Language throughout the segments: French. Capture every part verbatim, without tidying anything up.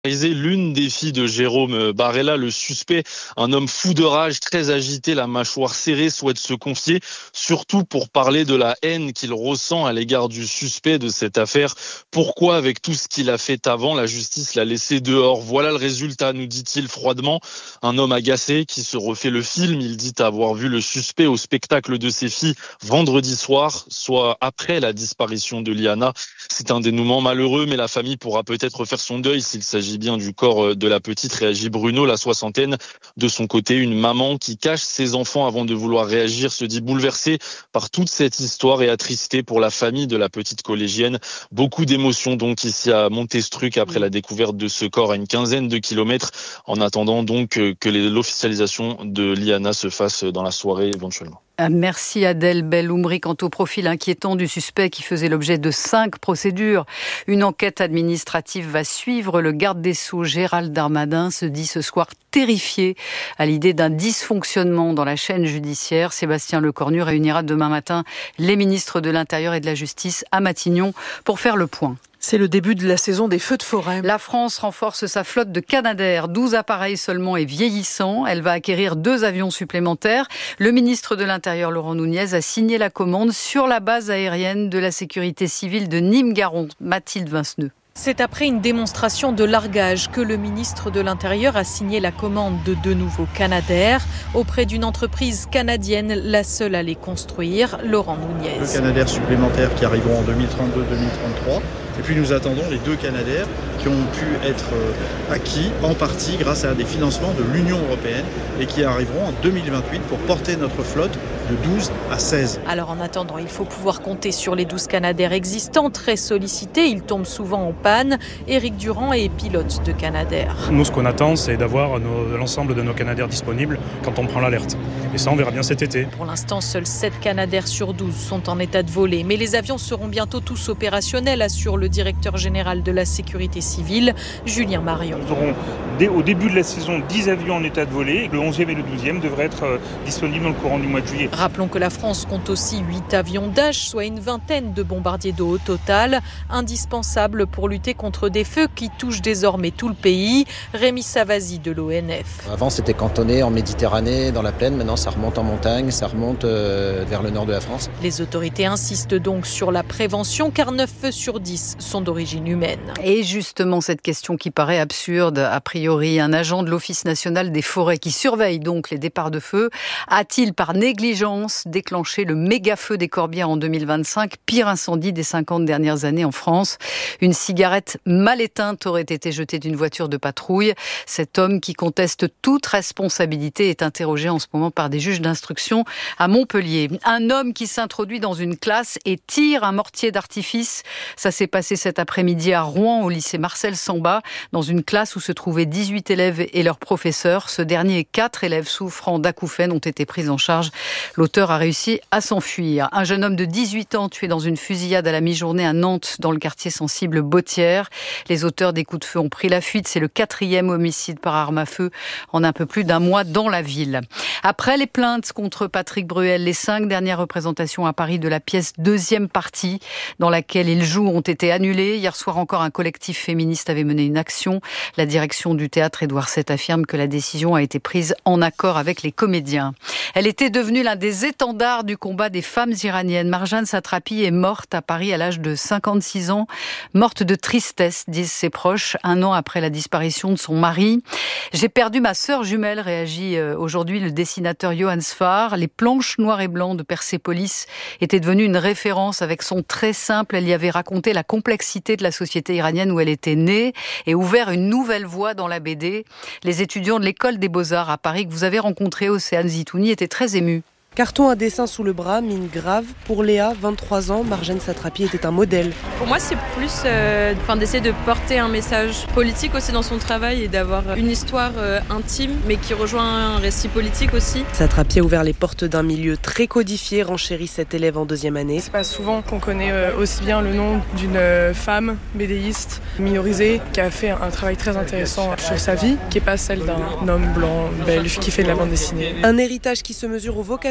L'une des filles de Jérôme Barella, le suspect, un homme fou de rage, très agité, la mâchoire serrée, souhaite se confier, surtout pour parler de la haine qu'il ressent à l'égard du suspect de cette affaire. Pourquoi, avec tout ce qu'il a fait avant, la justice l'a laissé dehors? Voilà le résultat, nous dit-il froidement. Un homme agacé qui se refait le film. Il dit avoir vu le suspect au spectacle de ses filles vendredi soir, soit après la disparition de Liana. C'est un dénouement malheureux, mais la famille pourra peut-être faire son deuil s'il s'agit bien du corps de la petite, réagit Bruno, la soixantaine. De son côté, une maman qui cache ses enfants avant de vouloir réagir se dit bouleversée par toute cette histoire et attristée pour la famille de la petite collégienne. Beaucoup d'émotions donc ici à Montestruc après la découverte de ce corps à une quinzaine de kilomètres, en attendant donc que l'officialisation de Liana se fasse dans la soirée éventuellement. Merci Adèle Belloumri. Quant au profil inquiétant du suspect qui faisait l'objet de cinq procédures, une enquête administrative va suivre. Le garde des Sceaux Gérald Darmanin se dit ce soir terrifié à l'idée d'un dysfonctionnement dans la chaîne judiciaire. Sébastien Lecornu réunira demain matin les ministres de l'Intérieur et de la Justice à Matignon pour faire le point. C'est le début de la saison des feux de forêt. La France renforce sa flotte de Canadair. douze appareils seulement et vieillissants. Elle va acquérir deux avions supplémentaires. Le ministre de l'Intérieur, Laurent Nunez, a signé la commande sur la base aérienne de la sécurité civile de Nîmes-Garons. Mathilde Vinceneux. C'est après une démonstration de largage que le ministre de l'Intérieur a signé la commande de deux nouveaux Canadair auprès d'une entreprise canadienne, la seule à les construire, Laurent Nunez. Deux Canadair supplémentaires qui arriveront en deux mille trente-deux deux mille trente-trois. Et puis nous attendons les deux Canadair qui ont pu être acquis en partie grâce à des financements de l'Union européenne et qui arriveront en deux mille vingt-huit pour porter notre flotte de douze à seize. Alors en attendant, il faut pouvoir compter sur les douze Canadair existants, très sollicités. Ils tombent souvent en panne. Éric Durand est pilote de Canadair. Nous, ce qu'on attend, c'est d'avoir nos, l'ensemble de nos Canadair disponibles quand on prend l'alerte. Et ça, on verra bien cet été. Pour l'instant, seuls sept Canadair sur douze sont en état de voler. Mais les avions seront bientôt tous opérationnels, assure le directeur général de la sécurité civile, Julien Marion. Nous aurons dès, au début de la saison dix avions en état de voler. Le onzième et le douzième devraient être euh, disponibles dans le courant du mois de juillet. Rappelons que la France compte aussi huit avions Dash, soit une vingtaine de bombardiers d'eau au total, indispensables pour lutter contre des feux qui touchent désormais tout le pays. Rémi Savasi de l'O N F. Avant, c'était cantonné en Méditerranée, dans la plaine. Maintenant, ça remonte en montagne, ça remonte euh, vers le nord de la France. Les autorités insistent donc sur la prévention, car neuf feux sur dix sont d'origine humaine. Et justement, cette question qui paraît absurde, a priori, un agent de l'Office national des forêts qui surveille donc les départs de feu, a-t-il par négligence déclenché le méga-feu des Corbières en deux mille vingt-cinq, pire incendie des cinquante dernières années en France? Une cigarette mal éteinte aurait été jetée d'une voiture de patrouille. Cet homme qui conteste toute responsabilité est interrogé en ce moment par des juges d'instruction à Montpellier. Un homme qui s'introduit dans une classe et tire un mortier d'artifice. Ça s'est passé cet après-midi à Rouen, au lycée Marcel Samba, dans une classe où se trouvaient dix-huit élèves et leurs professeurs. Ce dernier et quatre élèves souffrant d'acouphènes ont été pris en charge. L'auteur a réussi à s'enfuir. Un jeune homme de dix-huit ans tué dans une fusillade à la mi-journée à Nantes, dans le quartier sensible Bautière. Les auteurs des coups de feu ont pris la fuite. C'est le quatrième homicide par arme à feu en un peu plus d'un mois dans la ville. Après les plaintes contre Patrick Bruel, les cinq dernières représentations à Paris de la pièce Deuxième partie, dans laquelle il joue, ont été annulées. Hier soir encore, un collectif féministe avait mené une action. La direction du théâtre Édouard sept affirme que la décision a été prise en accord avec les comédiens. Elle était devenue l'un des étendards du combat des femmes iraniennes. Marjane Satrapi est morte à Paris à l'âge de cinquante-six ans. Morte de tristesse, disent ses proches, un an après la disparition de son mari. J'ai perdu ma sœur jumelle, réagit aujourd'hui le dessinateur Johan Sfar. Les planches noires et blancs de Persépolis étaient devenues une référence avec son trait simple. Elle y avait raconté la complexité de la société iranienne où elle était née et ouvert une nouvelle voie dans la B D. Les étudiants de l'école des Beaux-Arts à Paris que vous avez rencontrés, Océane Zitouni, étaient très émus. Carton à dessin sous le bras, mine grave. Pour Léa, vingt-trois ans, Marjane Satrapi était un modèle. Pour moi, c'est plus euh, enfin, d'essayer de porter un message politique aussi dans son travail et d'avoir une histoire euh, intime, mais qui rejoint un récit politique aussi. Satrapi a ouvert les portes d'un milieu très codifié, renchérit cet élève en deuxième année. C'est pas souvent qu'on connaît euh, aussi bien le nom d'une euh, femme bédéiste minorisée qui a fait un travail très intéressant sur sa vie, qui n'est pas celle d'un homme blanc, belge, qui fait de la bande dessinée. Un héritage qui se mesure aux vocations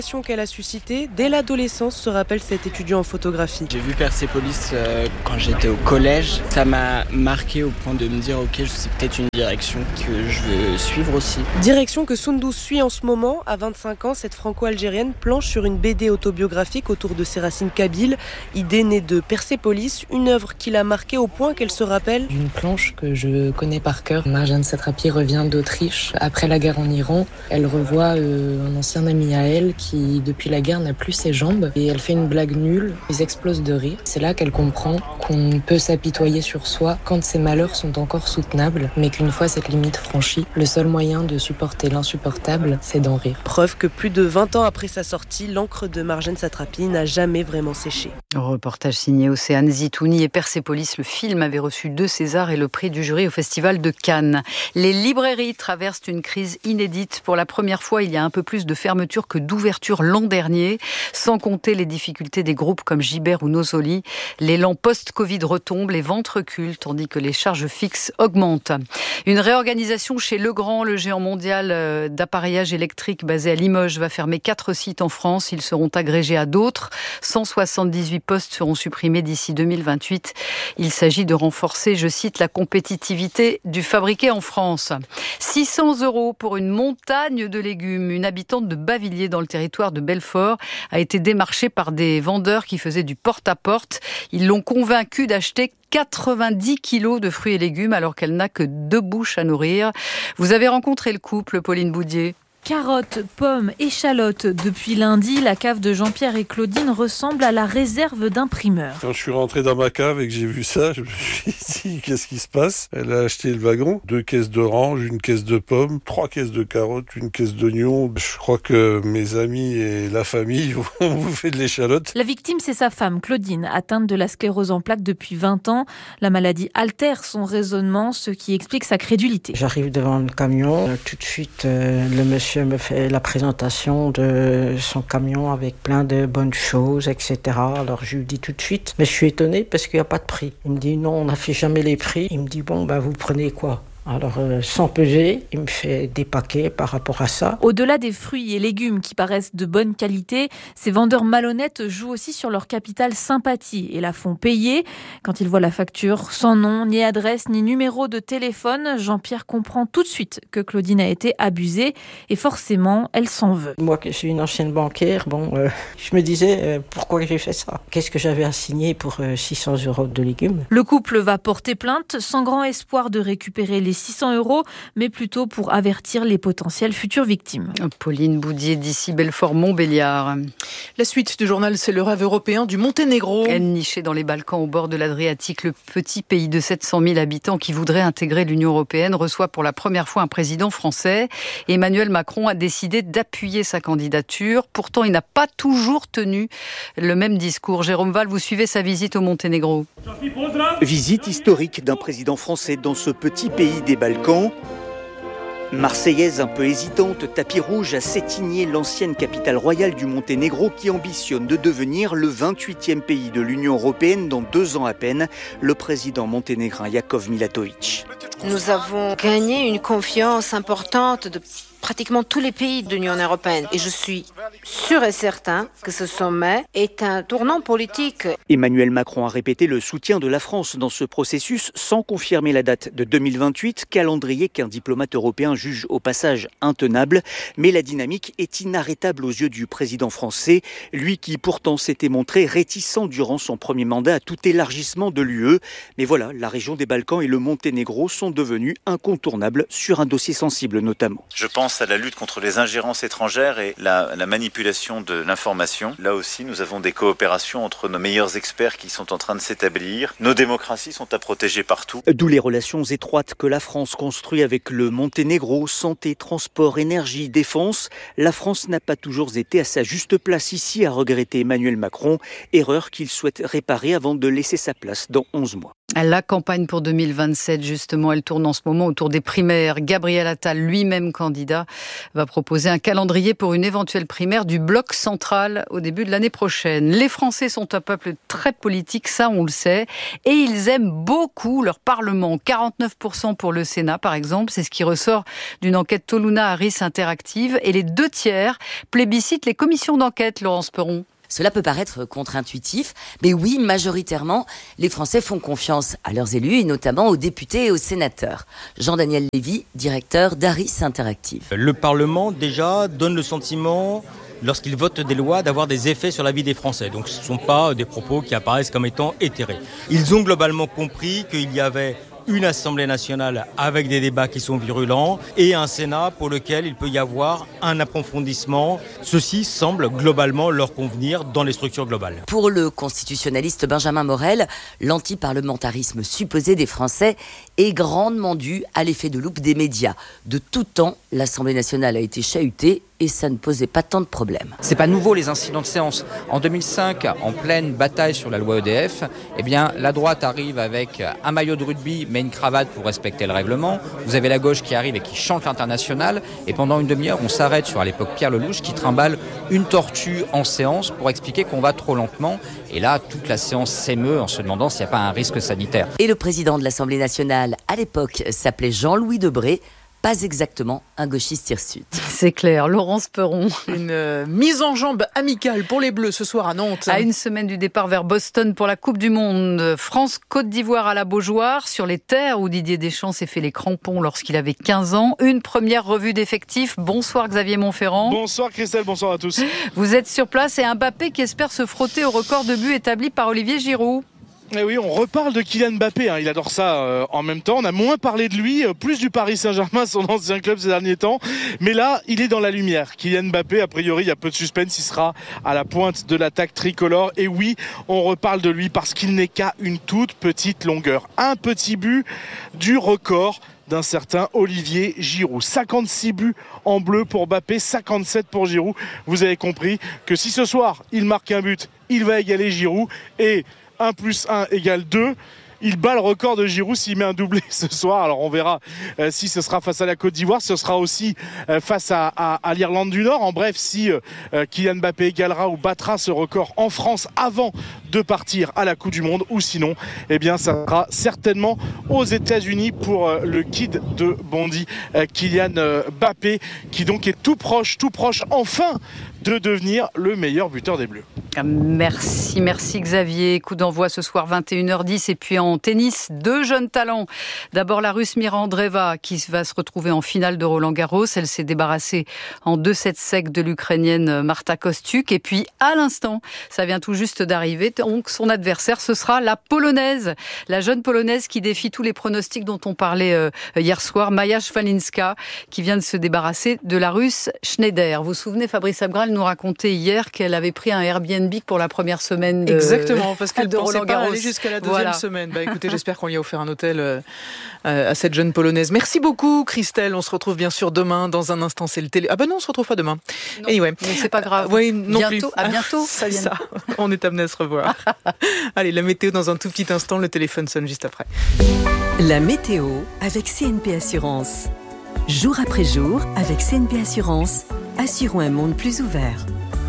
l'émotion qu'elle a suscitée dès l'adolescence, se rappelle cet étudiant en photographie. J'ai vu Persépolis euh, quand j'étais au collège. Ça m'a marqué au point de me dire ok, c'est peut-être une direction que je veux suivre aussi. Direction que Soundous suit en ce moment. À vingt-cinq ans, cette franco-algérienne planche sur une B D autobiographique autour de ses racines kabyles. Idée née de Persépolis, une œuvre qui l'a marquée au point qu'elle se rappelle. Une planche que je connais par cœur. Marjane Satrapi revient d'Autriche après la guerre en Iran. Elle revoit euh, un ancien ami à elle qui, depuis la guerre, n'a plus ses jambes et elle fait une blague nulle. Ils explosent de rire. C'est là qu'elle comprend qu'on peut s'apitoyer sur soi quand ses malheurs sont encore soutenables, mais qu'une fois cette limite franchie, le seul moyen de supporter l'insupportable, c'est d'en rire. Preuve que plus de vingt ans après sa sortie, l'encre de Marjane Satrapi n'a jamais vraiment séché. Reportage signé Océane Zitouni et Persépolis. Le film avait reçu deux Césars et le prix du jury au Festival de Cannes. Les librairies traversent une crise inédite. Pour la première fois, il y a un peu plus de fermetures que d'ouvertures l'an dernier, sans compter les difficultés des groupes comme Gibert ou Nosoli. L'élan post-Covid retombe, les ventes reculent, tandis que les charges fixes augmentent. Une réorganisation chez Legrand, le géant mondial d'appareillage électrique basé à Limoges, va fermer quatre sites en France. Ils seront agrégés à d'autres. cent soixante-dix-huit postes seront supprimés d'ici deux mille vingt-huit. Il s'agit de renforcer, je cite, la compétitivité du fabriqué en France. six cents euros pour une montagne de légumes. Une habitante de Bavilliers, dans le territoire de Belfort, a été démarchée par des vendeurs qui faisaient du porte-à-porte. Ils l'ont convaincue d'acheter quatre-vingt-dix kilos de fruits et légumes alors qu'elle n'a que deux bouches à nourrir. Vous avez rencontré le couple, Pauline Boudier. Carottes, pommes, échalotes. Depuis lundi, la cave de Jean-Pierre et Claudine ressemble à la réserve d'un primeur. Quand je suis rentré dans ma cave et que j'ai vu ça, je me suis dit, qu'est-ce qui se passe ? Elle a acheté le wagon, deux caisses d'oranges, une caisse de pommes, trois caisses de carottes, une caisse d'oignons. Je crois que mes amis et la famille vont bouffer de l'échalote. La victime, c'est sa femme, Claudine, atteinte de la sclérose en plaques depuis vingt ans. La maladie altère son raisonnement, ce qui explique sa crédulité. J'arrive devant le camion, tout de suite, euh, le monsieur me fait la présentation de son camion avec plein de bonnes choses, et cetera. Alors je lui dis tout de suite, mais je suis étonné parce qu'il n'y a pas de prix. Il me dit non, on n'a fait jamais les prix. Il me dit bon, bah vous prenez quoi ? Alors, euh, sans peser, il me fait des paquets par rapport à ça. Au-delà des fruits et légumes qui paraissent de bonne qualité, ces vendeurs malhonnêtes jouent aussi sur leur capital sympathie et la font payer. Quand ils voient la facture sans nom, ni adresse, ni numéro de téléphone, Jean-Pierre comprend tout de suite que Claudine a été abusée et forcément, elle s'en veut. Moi, qui suis une ancienne banquière, bon, euh, je me disais euh, pourquoi j'ai fait ça ? Qu'est-ce que j'avais à signer pour euh, six cents euros de légumes ? Le couple va porter plainte sans grand espoir de récupérer les six cents euros, mais plutôt pour avertir les potentielles futures victimes. Pauline Boudier d'ici Belfort-Montbéliard. La suite du journal, c'est le rêve européen du Monténégro. Niché dans les Balkans au bord de l'Adriatique, le petit pays de sept cent mille habitants qui voudrait intégrer l'Union européenne reçoit pour la première fois un président français. Emmanuel Macron a décidé d'appuyer sa candidature. Pourtant, il n'a pas toujours tenu le même discours. Jérôme Val, vous suivez sa visite au Monténégro. Visite historique d'un président français dans ce petit pays des Balkans. Marseillaise un peu hésitante, tapis rouge à Cetinje, l'ancienne capitale royale du Monténégro qui ambitionne de devenir le vingt-huitième pays de l'Union européenne dans deux ans à peine, le président monténégrin Jakov Milatović. Nous avons gagné une confiance importante de pratiquement tous les pays de l'Union européenne. Et je suis sûr et certain que ce sommet est un tournant politique. Emmanuel Macron a répété le soutien de la France dans ce processus sans confirmer la date de deux mille vingt-huit, calendrier qu'un diplomate européen juge au passage intenable. Mais la dynamique est inarrêtable aux yeux du président français, lui qui pourtant s'était montré réticent durant son premier mandat à tout élargissement de l'U E. Mais voilà, la région des Balkans et le Monténégro sont devenus incontournables sur un dossier sensible notamment. Je pense à la lutte contre les ingérences étrangères et la, la manipulation de l'information. Là aussi, nous avons des coopérations entre nos meilleurs experts qui sont en train de s'établir. Nos démocraties sont à protéger partout. D'où les relations étroites que la France construit avec le Monténégro, santé, transport, énergie, défense. La France n'a pas toujours été à sa juste place ici, a regretté Emmanuel Macron, erreur qu'il souhaite réparer avant de laisser sa place dans onze mois. La campagne pour deux mille vingt-sept, justement, elle tourne en ce moment autour des primaires. Gabriel Attal, lui-même candidat, va proposer un calendrier pour une éventuelle primaire du bloc central au début de l'année prochaine. Les Français sont un peuple très politique, ça on le sait, et ils aiment beaucoup leur Parlement. quarante-neuf pour cent pour le Sénat, par exemple, c'est ce qui ressort d'une enquête Toluna Harris Interactive, et les deux tiers plébiscitent les commissions d'enquête, Laurence Perron. Cela peut paraître contre-intuitif, mais oui, majoritairement, les Français font confiance à leurs élus, et notamment aux députés et aux sénateurs. Jean-Daniel Lévy, directeur d'Harris Interactive. Le Parlement, déjà, donne le sentiment, lorsqu'il vote des lois, d'avoir des effets sur la vie des Français. Donc ce ne sont pas des propos qui apparaissent comme étant éthérés. Ils ont globalement compris qu'il y avait une Assemblée nationale avec des débats qui sont virulents et un Sénat pour lequel il peut y avoir un approfondissement. Ceci semble globalement leur convenir dans les structures globales. Pour le constitutionnaliste Benjamin Morel, l'antiparlementarisme supposé des Français est grandement dû à l'effet de loupe des médias. De tout temps, l'Assemblée nationale a été chahutée et ça ne posait pas tant de problèmes. C'est pas nouveau les incidents de séance. En deux mille cinq, en pleine bataille sur la loi E D F, eh bien la droite arrive avec un maillot de rugby mais une cravate pour respecter le règlement. Vous avez la gauche qui arrive et qui chante l'international et pendant une demi-heure on s'arrête sur à l'époque Pierre Lelouch qui trimballe une tortue en séance pour expliquer qu'on va trop lentement et là toute la séance s'émeut en se demandant s'il n'y a pas un risque sanitaire. Et le président de l'Assemblée nationale à l'époque s'appelait Jean-Louis Debré. Pas exactement un gauchiste hirsute. C'est clair. Laurence Perron. Une euh, mise en jambe amicale pour les Bleus ce soir à Nantes. À une semaine du départ vers Boston pour la Coupe du Monde. France-Côte d'Ivoire à la Beaujoire, sur les terres où Didier Deschamps s'est fait les crampons lorsqu'il avait quinze ans. Une première revue d'effectifs. Bonsoir Xavier Montferrand. Bonsoir Christelle, bonsoir à tous. Vous êtes sur place et Mbappé qui espère se frotter au record de buts établi par Olivier Giroud. Eh oui, on reparle de Kylian Mbappé, hein. Il adore ça euh, en même temps. On a moins parlé de lui, euh, plus du Paris Saint-Germain, son ancien club ces derniers temps. Mais là, il est dans la lumière. Kylian Mbappé, a priori, il y a peu de suspense, il sera à la pointe de l'attaque tricolore. Et oui, on reparle de lui parce qu'il n'est qu'à une toute petite longueur. Un petit but du record d'un certain Olivier Giroud. cinquante-six buts en bleu pour Mbappé, cinquante-sept pour Giroud. Vous avez compris que si ce soir, il marque un but, il va égaler Giroud. Et un plus un égale deux. Il bat le record de Giroud s'il met un doublé ce soir. Alors on verra euh, si ce sera face à la Côte d'Ivoire, ce sera aussi euh, face à, à, à l'Irlande du Nord. En bref, si euh, Kylian Mbappé égalera ou battra ce record en France avant de partir à la Coupe du Monde, ou sinon, eh bien, ça sera certainement aux États-Unis pour euh, le kid de Bondy, euh, Kylian euh, Mbappé, qui donc est tout proche, tout proche, enfin, de devenir le meilleur buteur des Bleus. Merci, merci Xavier. Coup d'envoi ce soir vingt et une heures dix. Et puis en tennis, deux jeunes talents. D'abord la Russe Mira Andreeva qui va se retrouver en finale de Roland-Garros. Elle s'est débarrassée en deux sets secs de l'Ukrainienne Marta Kostyuk. Et puis à l'instant, ça vient tout juste d'arriver, donc son adversaire, ce sera la Polonaise. La jeune Polonaise qui défie tous les pronostics dont on parlait euh, hier soir. Maja Szwalinska qui vient de se débarrasser de la Russe Schneider. Vous vous souvenez, Fabrice Abgral nous racontait hier qu'elle avait pris un Airbnb pour la première semaine de Exactement, parce qu'elle de ne pensait pas Roland-Garros. aller jusqu'à la deuxième Voilà. semaine. Bah écoutez, j'espère qu'on lui a offert un hôtel euh, à cette jeune Polonaise. Merci beaucoup Christelle, on se retrouve bien sûr demain dans un instant, c'est le télé... Ah ben non, on se retrouve pas demain. Non, anyway. mais c'est pas grave. Euh, oui, non bientôt, plus. à bientôt. C'est ça, on est amené à se revoir. Allez, la météo dans un tout petit instant, le téléphone sonne juste après. La météo avec C N P Assurance. Jour après jour, avec C N P Assurance, assurons un monde plus ouvert.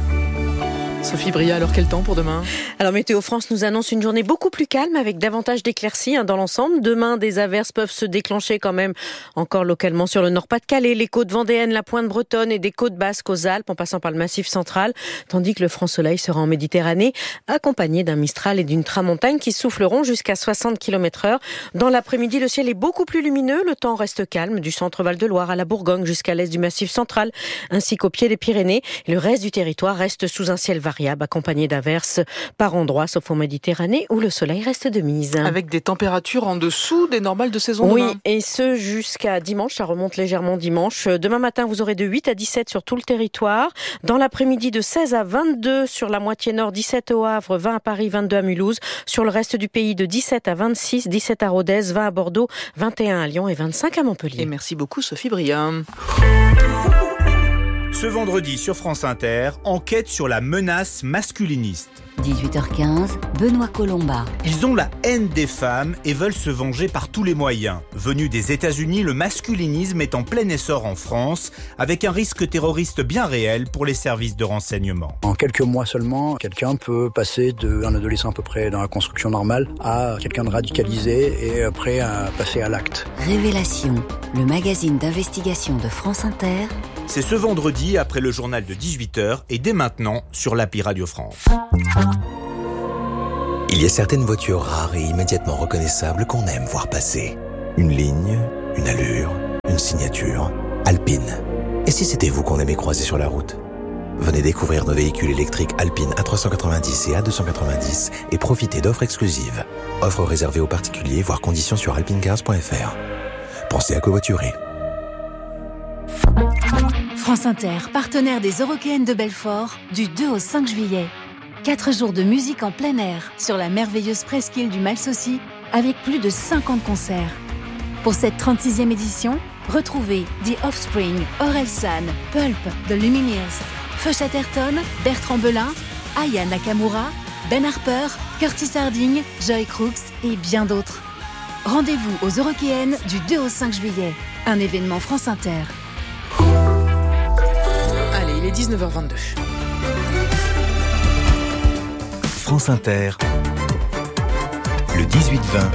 Sophie Bria, alors quel temps pour demain ? Alors Météo France nous annonce une journée beaucoup plus calme avec davantage d'éclaircies hein, dans l'ensemble. Demain, des averses peuvent se déclencher quand même encore localement sur le Nord-Pas-de-Calais, les côtes vendéennes, la pointe bretonne et des côtes basques aux Alpes en passant par le Massif central. Tandis que le franc soleil sera en Méditerranée accompagné d'un mistral et d'une tramontagne qui souffleront jusqu'à soixante kilomètres heure. Dans l'après-midi, le ciel est beaucoup plus lumineux. Le temps reste calme du centre Val-de-Loire à la Bourgogne jusqu'à l'est du Massif central ainsi qu'au pied des Pyrénées. Le reste du territoire reste sous un ciel variable accompagné d'averses par endroits sauf en Méditerranée où le soleil reste de mise. Avec des températures en dessous des normales de saison oui, demain. Et ce jusqu'à dimanche, ça remonte légèrement dimanche. Demain matin, vous aurez de huit à dix-sept sur tout le territoire. Dans l'après-midi, de seize à vingt-deux sur la moitié nord, dix-sept au Havre, vingt à Paris, vingt-deux à Mulhouse. Sur le reste du pays, de dix-sept à vingt-six, dix-sept à Rodez, vingt à Bordeaux, vingt et un à Lyon et vingt-cinq à Montpellier. Et merci beaucoup Sophie Bria. Ce vendredi sur France Inter, enquête sur la menace masculiniste. dix-huit heures quinze, Benoît Colomba. Ils ont la haine des femmes et veulent se venger par tous les moyens. Venu des États-Unis, le masculinisme est en plein essor en France, avec un risque terroriste bien réel pour les services de renseignement. En quelques mois seulement, quelqu'un peut passer d'un adolescent à peu près dans la construction normale à quelqu'un de radicalisé et prêt à passer à l'acte. Révélation, le magazine d'investigation de France Inter. C'est ce vendredi après le journal de dix-huit heures et dès maintenant sur l'appli Radio France. Il y a certaines voitures rares et immédiatement reconnaissables qu'on aime voir passer. Une ligne, une allure, une signature. Alpine. Et si c'était vous qu'on aimait croiser sur la route ? Venez découvrir nos véhicules électriques Alpine A trois cent quatre-vingt-dix et A deux cent quatre-vingt-dix et profitez d'offres exclusives. Offres réservées aux particuliers, voire conditions sur alpinecars point f r. Pensez à covoiturer. France Inter, partenaire des Eurockéennes de Belfort, du deux au cinq juillet. Quatre jours de musique en plein air sur la merveilleuse presqu'île du Malsaucy avec plus de cinquante concerts. Pour cette trente-sixième édition, retrouvez The Offspring, Orelsan, Pulp, The Lumineers, Feu Chatterton, Bertrand Belin, Aya Nakamura, Ben Harper, Curtis Harding, Joy Crooks et bien d'autres. Rendez-vous aux Eurockéennes du deux au cinq juillet. Un événement France Inter. Allez, il est dix-neuf heures vingt-deux. France Inter, le dix-huit vingt,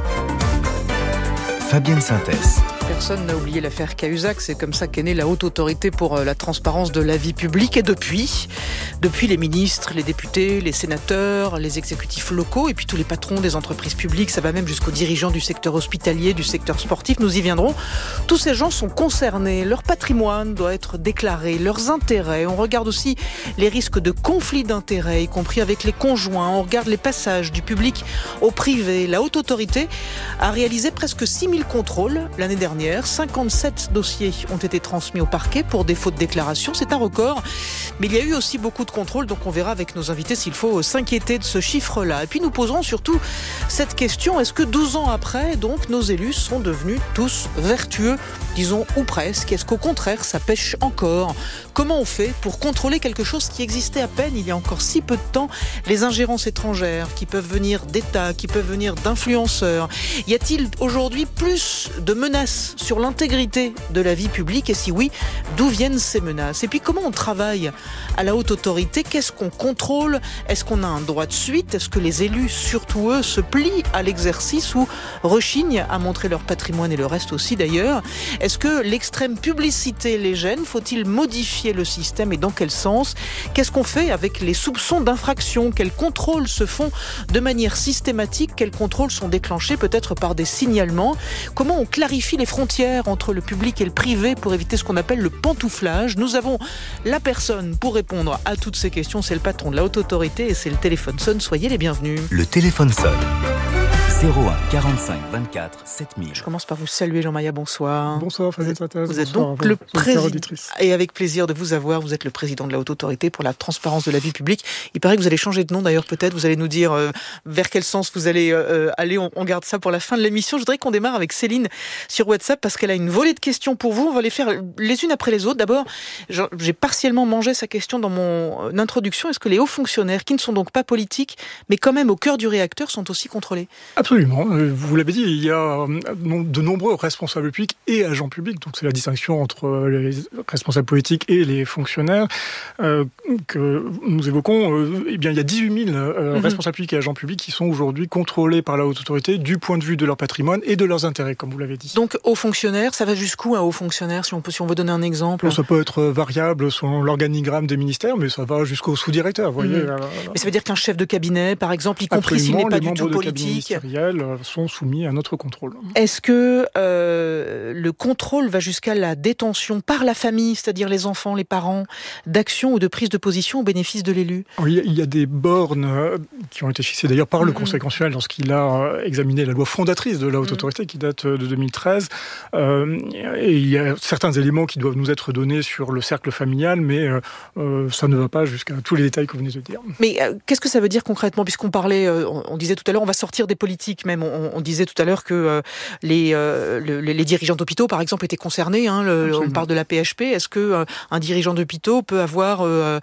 Fabienne Synthèse. Personne n'a oublié l'affaire Cahuzac, c'est comme ça qu'est née la Haute Autorité pour la transparence de la vie publique. Et depuis, depuis les ministres, les députés, les sénateurs, les exécutifs locaux et puis tous les patrons des entreprises publiques, ça va même jusqu'aux dirigeants du secteur hospitalier, du secteur sportif, nous y viendrons. Tous ces gens sont concernés, leur patrimoine doit être déclaré, leurs intérêts. On regarde aussi les risques de conflit d'intérêts, y compris avec les conjoints. On regarde les passages du public au privé. La Haute Autorité a réalisé presque six mille contrôles l'année dernière. cinquante-sept dossiers ont été transmis au parquet pour défaut de déclaration. C'est un record. Mais il y a eu aussi beaucoup de contrôles, donc on verra avec nos invités s'il faut s'inquiéter de ce chiffre-là. Et puis nous poserons surtout cette question, est-ce que douze ans après, donc, nos élus sont devenus tous vertueux, disons, ou presque? Est-ce qu'au contraire, ça pêche encore? Comment on fait pour contrôler quelque chose qui existait à peine il y a encore si peu de temps? Les ingérences étrangères qui peuvent venir d'États, qui peuvent venir d'influenceurs. Y a-t-il aujourd'hui plus de menaces sur l'intégrité de la vie publique? Et si oui, d'où viennent ces menaces? Et puis comment on travaille à la Haute Autorité? Qu'est-ce qu'on contrôle? Est-ce qu'on a un droit de suite? Est-ce que les élus, surtout eux, se plient à l'exercice ou rechignent à montrer leur patrimoine et le reste aussi d'ailleurs? Est-ce que l'extrême publicité les gêne? Faut-il modifier le système et dans quel sens? Qu'est-ce qu'on fait avec les soupçons d'infraction? Quels contrôles se font de manière systématique? Quels contrôles sont déclenchés peut-être par des signalements? Comment on clarifie les frontières entre le public et le privé pour éviter ce qu'on appelle le pantouflage? Nous avons la personne pour répondre à toutes ces questions, c'est le patron de la Haute Autorité et c'est le téléphone sonne. Soyez les bienvenus. Le téléphone sonne. zéro un quarante-cinq vingt-quatre sept mille. Je commence par vous saluer, Jean Maïa, bonsoir. Bonsoir, Fabienne Synthèse. Vous êtes bonsoir, donc le président, auditrice. et avec plaisir de vous avoir, vous êtes le président de la Haute Autorité pour la transparence de la vie publique. Il paraît que vous allez changer de nom d'ailleurs peut-être, vous allez nous dire euh, vers quel sens vous allez euh, aller, on, on garde ça pour la fin de l'émission. Je voudrais qu'on démarre avec Céline sur WhatsApp parce qu'elle a une volée de questions pour vous, on va les faire les unes après les autres. D'abord, j'ai partiellement mangé sa question dans mon introduction, est-ce que les hauts fonctionnaires, qui ne sont donc pas politiques, mais quand même au cœur du réacteur, sont aussi contrôlés? Absolument. Vous l'avez dit, il y a de nombreux responsables publics et agents publics, donc c'est la distinction entre les responsables politiques et les fonctionnaires euh, que nous évoquons. Euh, eh bien, il y a dix-huit mille euh, mm-hmm. responsables publics et agents publics qui sont aujourd'hui contrôlés par la Haute Autorité du point de vue de leur patrimoine et de leurs intérêts, comme vous l'avez dit. Donc, hauts fonctionnaires, ça va jusqu'où un haut fonctionnaire, si on peut, si on veut donner un exemple? Ça peut être variable selon l'organigramme des ministères, mais ça va jusqu'au sous-directeur. Vous voyez, mm-hmm. Mais ça veut dire qu'un chef de cabinet, par exemple, y compris s'il n'est pas du tout politique, sont soumis à notre contrôle. Est-ce que euh, le contrôle va jusqu'à la détention par la famille, c'est-à-dire les enfants, les parents, d'actions ou de prise de position au bénéfice de l'élu? Oui, il y a des bornes qui ont été fixées d'ailleurs par le mmh. Conseil constitutionnel lorsqu'il a examiné la loi fondatrice de la Haute mmh. Autorité qui date de deux mille treize. Euh, et il y a certains éléments qui doivent nous être donnés sur le cercle familial, mais euh, ça ne va pas jusqu'à tous les détails que vous venez de dire. Mais euh, qu'est-ce que ça veut dire concrètement? Puisqu'on parlait, euh, on disait tout à l'heure, on va sortir des politiques tactique même. On, on disait tout à l'heure que euh, les, euh, le, les dirigeants d'hôpitaux, par exemple, étaient concernés. Hein, le, on parle de la P H P. Est-ce que euh, un dirigeant d'hôpitaux peut avoir euh,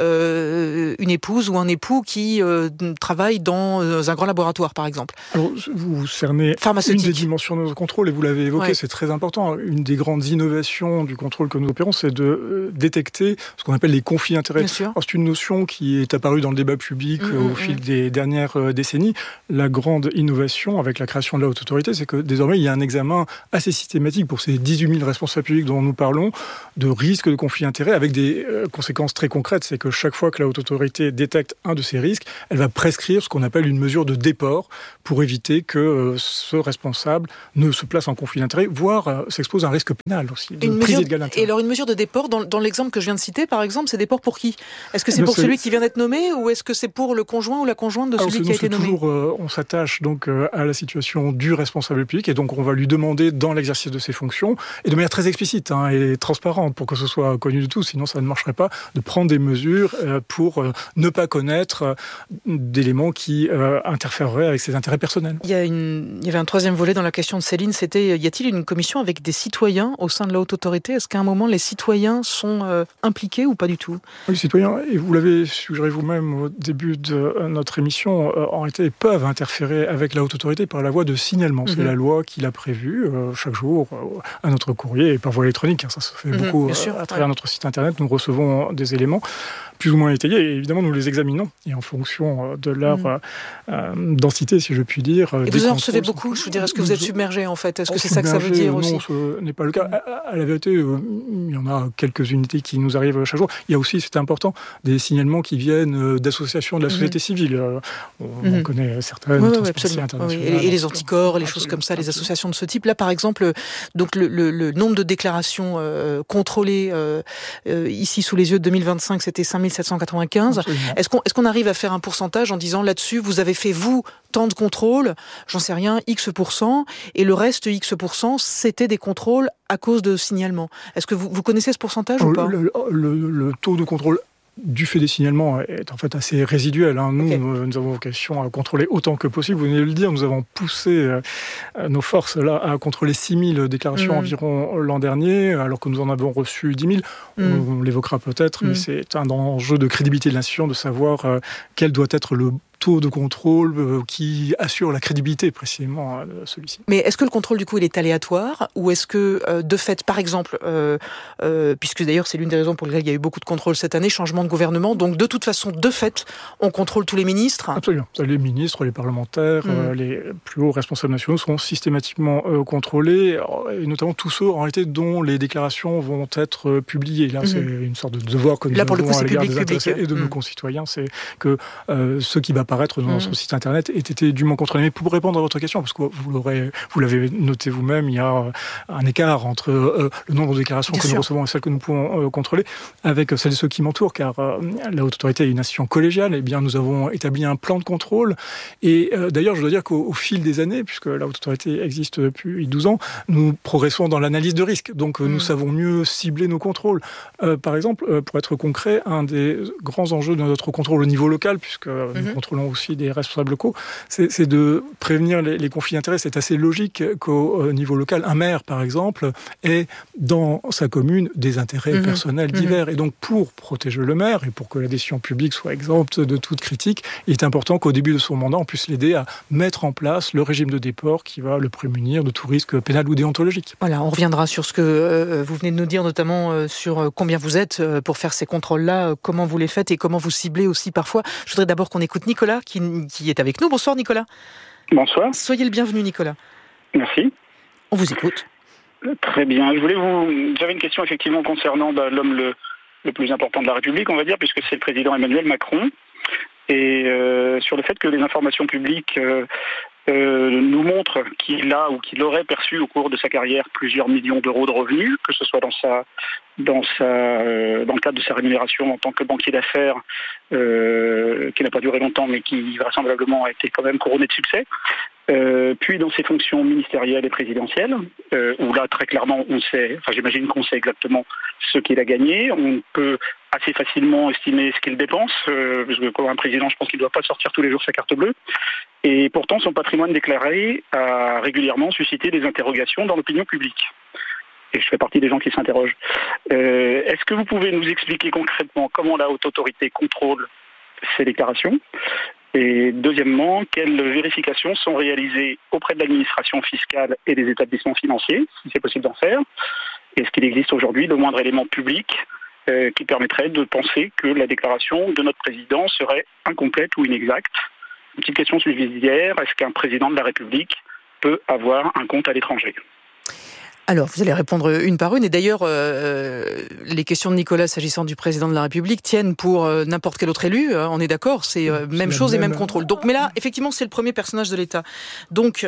euh, une épouse ou un époux qui euh, travaille dans euh, un grand laboratoire, par exemple? Alors, vous cernez une des dimensions de notre contrôle, et vous l'avez évoqué, ouais. C'est très important. Une des grandes innovations du contrôle que nous opérons, c'est de euh, détecter ce qu'on appelle les conflits d'intérêts. C'est une notion qui est apparue dans le débat public mmh, au mmh. fil des dernières euh, décennies. La grande innovation avec la création de la haute autorité, c'est que désormais, il y a un examen assez systématique pour ces dix-huit mille responsables publics dont nous parlons, de risques de conflits d'intérêts, avec des euh, conséquences très concrètes. C'est que chaque fois que la haute autorité détecte un de ces risques, elle va prescrire ce qu'on appelle une mesure de déport pour éviter que euh, ce responsable ne se place en conflit d'intérêts, voire euh, s'expose à un risque pénal aussi, de prise illégal d'intérêt. Et alors une mesure de déport, dans, dans l'exemple que je viens de citer, par exemple, c'est déport pour qui? Est-ce que c'est pour c'est... celui qui vient d'être nommé, ou est-ce que c'est pour le conjoint ou la conjointe de alors celui qui a été nommé? Toujours, euh, on s'attache donc euh, à la situation du responsable public, et donc on va lui demander dans l'exercice de ses fonctions, et de manière très explicite hein, et transparente, pour que ce soit connu de tous, sinon ça ne marcherait pas, de prendre des mesures euh, pour euh, ne pas connaître euh, d'éléments qui euh, interféreraient avec ses intérêts personnels. Il y, a une, il y avait un troisième volet dans la question de Céline, c'était y a-t-il une commission avec des citoyens au sein de la haute autorité? Est-ce qu'à un moment les citoyens sont euh, impliqués ou pas du tout? Les citoyens, et vous l'avez suggéré vous-même au début de notre émission, euh, en réalité peuvent interférer avec la haute autorité par la voie de signalement. Mm-hmm. C'est la loi qui l'a prévu euh, chaque jour euh, à notre courrier et par voie électronique. Hein, ça se fait mm-hmm, beaucoup euh, sûr, à travers ouais. notre site internet. Nous recevons des éléments plus ou moins étayés, et évidemment nous les examinons, et en fonction de leur mmh. euh, densité, si je puis dire. Et vous en recevez beaucoup, je veux dire, est-ce que vous êtes submergé en fait? Est-ce que c'est ça que ça veut dire aussi? Non, ce n'est pas le cas. À, à la vérité, euh, il y en a quelques unités qui nous arrivent chaque jour. Il y a aussi, c'est important, des signalements qui viennent d'associations de la société mmh. civile. Euh, on, mmh. on connaît certaines, oui, oui, absolument. Oui, et, et les anticorps, les choses comme ça, les associations de ce type. Là, par exemple, donc le, le, le nombre de déclarations euh, contrôlées euh, euh, ici sous les yeux de deux mille vingt-cinq, c'était cinq mille sept cent quatre-vingt-quinze. Est-ce qu'on, est-ce qu'on arrive à faire un pourcentage en disant là-dessus, vous avez fait, vous, tant de contrôles, j'en sais rien, X pourcent, et le reste, X pourcent, c'était des contrôles à cause de signalements. Est-ce que vous, vous connaissez ce pourcentage le, ou pas? le, le, le taux de contrôle du fait des signalements est en fait assez résiduel. Hein. Nous, okay. nous, nous avons vocation à contrôler autant que possible. Vous venez de le dire, nous avons poussé euh, nos forces là à contrôler six mille déclarations mmh. environ l'an dernier, alors que nous en avons reçu dix mille. Mmh. On, on l'évoquera peut-être, mmh. mais c'est un enjeu de crédibilité de l'institution de savoir euh, quel doit être le taux de contrôle euh, qui assure la crédibilité précisément euh, de celui-ci. Mais est-ce que le contrôle du coup il est aléatoire, ou est-ce que euh, de fait, par exemple, euh, euh, puisque d'ailleurs c'est l'une des raisons pour lesquelles il y a eu beaucoup de contrôles cette année, changement de gouvernement, donc de toute façon, de fait, on contrôle tous les ministres? Absolument. Les ministres, les parlementaires, mmh. euh, les plus hauts responsables nationaux sont systématiquement euh, contrôlés, et notamment tous ceux en réalité dont les déclarations vont être euh, publiées. Là, mmh. c'est une sorte de devoir que nous Là, pour avons le coup, à l'égard des public, intéressés public. et de mmh. nos concitoyens, c'est que euh, ceux qui va apparaître dans mmh. notre site internet ait été dûment contrôlé. Mais pour répondre à votre question, parce que vous l'aurez, vous l'avez noté vous-même, il y a un écart entre euh, le nombre de déclarations Bien que sûr. nous recevons et celles que nous pouvons euh, contrôler avec celles et ceux qui m'entourent, car euh, la haute autorité est une institution collégiale. Et bien, nous avons établi un plan de contrôle. Et euh, d'ailleurs, je dois dire qu'au au fil des années, puisque la haute autorité existe depuis douze ans, nous progressons dans l'analyse de risque. Donc, mmh. nous savons mieux cibler nos contrôles. Euh, par exemple, euh, pour être concret, un des grands enjeux de notre contrôle au niveau local, puisque mmh. nous contrôlons aussi des responsables locaux, c'est, c'est de prévenir les, les conflits d'intérêts. C'est assez logique qu'au niveau local, un maire, par exemple, ait dans sa commune des intérêts mmh. personnels divers. Mmh. Et donc, pour protéger le maire et pour que la décision publique soit exempte de toute critique, il est important qu'au début de son mandat, on puisse l'aider à mettre en place le régime de déport qui va le prémunir de tout risque pénal ou déontologique. Voilà, on reviendra sur ce que euh, vous venez de nous dire, notamment euh, sur combien vous êtes euh, pour faire ces contrôles-là, euh, comment vous les faites et comment vous ciblez aussi parfois. Je voudrais d'abord qu'on écoute Nicolas qui, qui est avec nous. Bonsoir Nicolas. Bonsoir. Soyez le bienvenu Nicolas. Merci. On vous écoute. Très bien. Je voulais vous... J'avais une question effectivement concernant bah, l'homme le, le plus important de la République, on va dire, puisque c'est le président Emmanuel Macron. Et euh, sur le fait que les informations publiques euh, euh, nous montrent qu'il a ou qu'il aurait perçu au cours de sa carrière plusieurs millions d'euros de revenus, que ce soit dans sa, dans sa, euh, dans le cadre de sa rémunération en tant que banquier d'affaires euh, qui n'a pas duré longtemps, mais qui vraisemblablement a été quand même couronné de succès. Euh, puis dans ses fonctions ministérielles et présidentielles, euh, où là très clairement on sait, enfin j'imagine qu'on sait exactement ce qu'il a gagné, on peut assez facilement estimer ce qu'il dépense, euh, parce que comme un président je pense qu'il ne doit pas sortir tous les jours sa carte bleue, et pourtant son patrimoine déclaré a régulièrement suscité des interrogations dans l'opinion publique. Et je fais partie des gens qui s'interrogent. Euh, est-ce que vous pouvez nous expliquer concrètement comment la haute autorité contrôle ces déclarations ? Et deuxièmement, quelles vérifications sont réalisées auprès de l'administration fiscale et des établissements financiers, si c'est possible d'en faire ? Est-ce qu'il existe aujourd'hui le moindre élément public euh, qui permettrait de penser que la déclaration de notre président serait incomplète ou inexacte ? Une petite question subsidiaire, est-ce qu'un président de la République peut avoir un compte à l'étranger ? Alors, vous allez répondre une par une. Et d'ailleurs, euh, les questions de Nicolas s'agissant du président de la République tiennent pour euh, n'importe quel autre élu. Hein, on est d'accord, c'est euh, même chose même... et même contrôle. Donc, mais là, effectivement, c'est le premier personnage de l'État. Donc,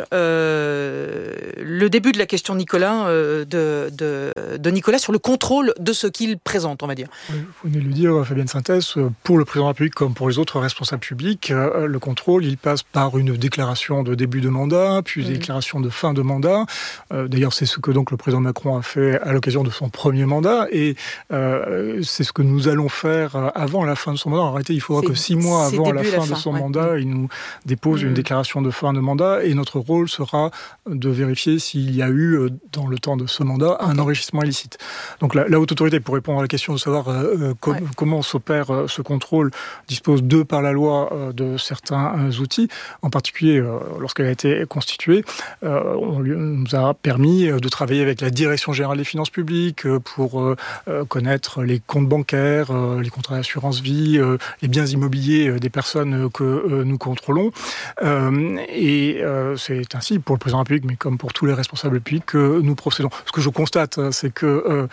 euh, le début de la question de Nicolas, euh, de, de, de Nicolas sur le contrôle de ce qu'il présente, on va dire. Vous venez de le dire, Fabienne Synthèse, pour le président de la République comme pour les autres responsables publics, le contrôle, il passe par une déclaration de début de mandat, puis une mmh. déclaration de fin de mandat. Euh, d'ailleurs, c'est ce que donc le président Macron a fait à l'occasion de son premier mandat, et euh, c'est ce que nous allons faire avant la fin de son mandat. En réalité, il faudra c'est, que six mois avant la fin, la fin de son ouais. mandat, il nous dépose mmh. une déclaration de fin de mandat, et notre rôle sera de vérifier s'il y a eu, dans le temps de ce mandat, un okay. enrichissement illicite. Donc la, la haute autorité, pour répondre à la question de savoir euh, com- ouais. comment s'opère euh, ce contrôle, dispose de par la loi euh, de certains euh, outils, en particulier euh, lorsqu'elle a été constituée, euh, on lui, nous a permis de travailler avec la Direction générale des finances publiques pour euh, connaître les comptes bancaires, euh, les contrats d'assurance vie, euh, les biens immobiliers euh, des personnes que euh, nous contrôlons. Euh, et euh, c'est ainsi pour le président de la République, mais comme pour tous les responsables publics, que nous procédons. Ce que je constate, c'est que euh,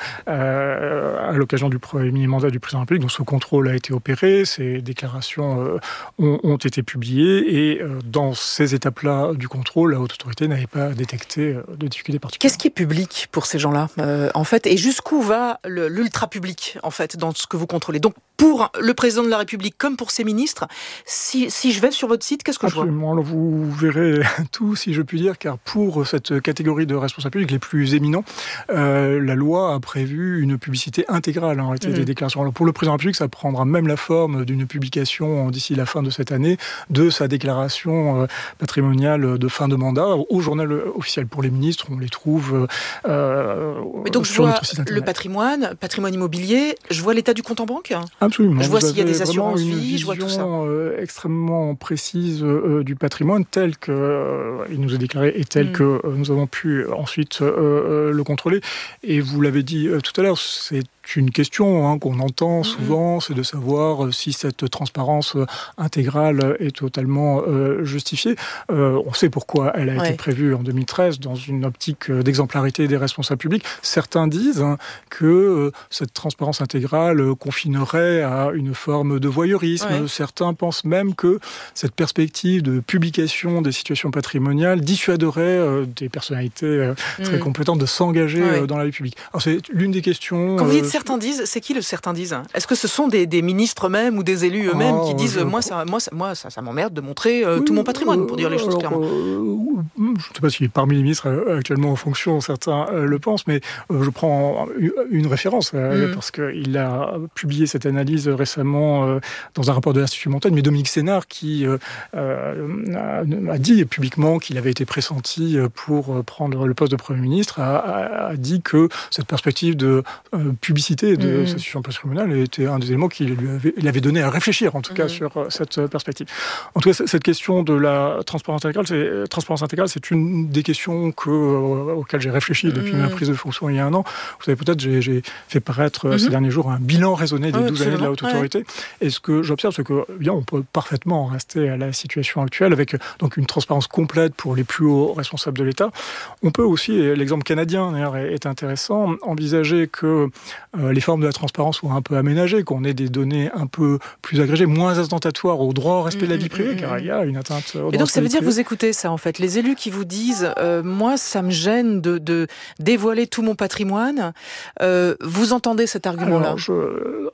euh, à l'occasion du premier mandat du président de la République, donc ce contrôle a été opéré, ces déclarations euh, ont, ont été publiées, et euh, dans ces étapes-là du contrôle, la haute autorité n'avait pas détecté de difficultés particulières. Qu'est-ce qui est public pour ces gens-là, euh, en fait, et jusqu'où va le, l'ultra-public, en fait, dans ce que vous contrôlez ? Donc, pour le président de la République, comme pour ses ministres, si, si je vais sur votre site, qu'est-ce que Absolument. je vois ? Alors, vous verrez tout, si je puis dire, car pour cette catégorie de responsables publics les plus éminents, euh, la loi a prévu une publicité intégrale, en réalité, mmh. des déclarations. Alors, pour le président de la République, ça prendra même la forme d'une publication d'ici la fin de cette année de sa déclaration euh, patrimoniale de fin de mandat au journal officiel. Pour les ministres, on les trouve euh, Mais donc, sur je notre site vois internet. Le patrimoine, patrimoine immobilier, je vois l'état du compte en banque ? Absolument. Je vois vous s'il y a des assurances une vie, je vois tout ça. Euh, extrêmement précise euh, du patrimoine tel qu'il euh, nous est déclaré et tel mmh. que euh, nous avons pu ensuite euh, euh, le contrôler. Et vous l'avez dit euh, tout à l'heure, c'est une question hein, qu'on entend souvent, c'est de savoir euh, si cette transparence euh, intégrale est totalement euh, justifiée. Euh, on sait pourquoi elle a ouais. été prévue en deux mille treize dans une optique euh, d'exemplarité des responsables publics. Certains disent hein, que euh, cette transparence intégrale euh, confinerait à une forme de voyeurisme. Ouais. Certains pensent même que cette perspective de publication des situations patrimoniales dissuaderait euh, des personnalités euh, mmh. très compétentes de s'engager ouais. euh, dans la vie publique. Alors c'est l'une des questions... Quand vous dites certains disent, c'est qui le certains disent ? Est-ce que ce sont des, des ministres eux-mêmes ou des élus eux-mêmes oh, qui disent je... moi, ça, moi, ça, moi ça, ça m'emmerde de montrer euh, oui, tout mon patrimoine, pour dire les choses alors, clairement. Euh, je ne sais pas si parmi les ministres euh, actuellement en fonction, certains euh, le pensent, mais euh, je prends une référence euh, mmh. parce qu'il a publié cette analyse récemment euh, dans un rapport de l'Institut Montaigne, mais Dominique Sénard qui euh, euh, a, a dit publiquement qu'il avait été pressenti pour prendre le poste de Premier ministre, a, a, a dit que cette perspective de euh, publicité de mmh. cette situation patrimoniale était un des éléments qu'il lui avait, il avait donné à réfléchir, en tout cas, mmh. sur euh, cette perspective. En tout cas, cette question de la transparence intégrale, c'est, transparence intégrale, c'est une des questions que, euh, auxquelles j'ai réfléchi depuis mmh. ma prise de fonction il y a un an. Vous savez, peut-être, j'ai, j'ai fait paraître mmh. ces derniers jours un bilan raisonné des oh, douze années de la haute autorité. Ouais. Et ce que j'observe, c'est que, bien, on peut parfaitement rester à la situation actuelle avec donc une transparence complète pour les plus hauts responsables de l'État. On peut aussi, et l'exemple canadien d'ailleurs est intéressant, envisager que euh, les formes de la transparence soient un peu aménagées, qu'on ait des données un peu plus agrégées, moins attentatoires au droit au respect mmh, de la vie privée, mmh, car il y a une atteinte au droit. Et donc ça veut dire privée. Vous écoutez ça en fait, les élus qui vous disent euh, moi ça me gêne de, de dévoiler tout mon patrimoine, euh, vous entendez cet argument-là? Alors, je, en tout cas je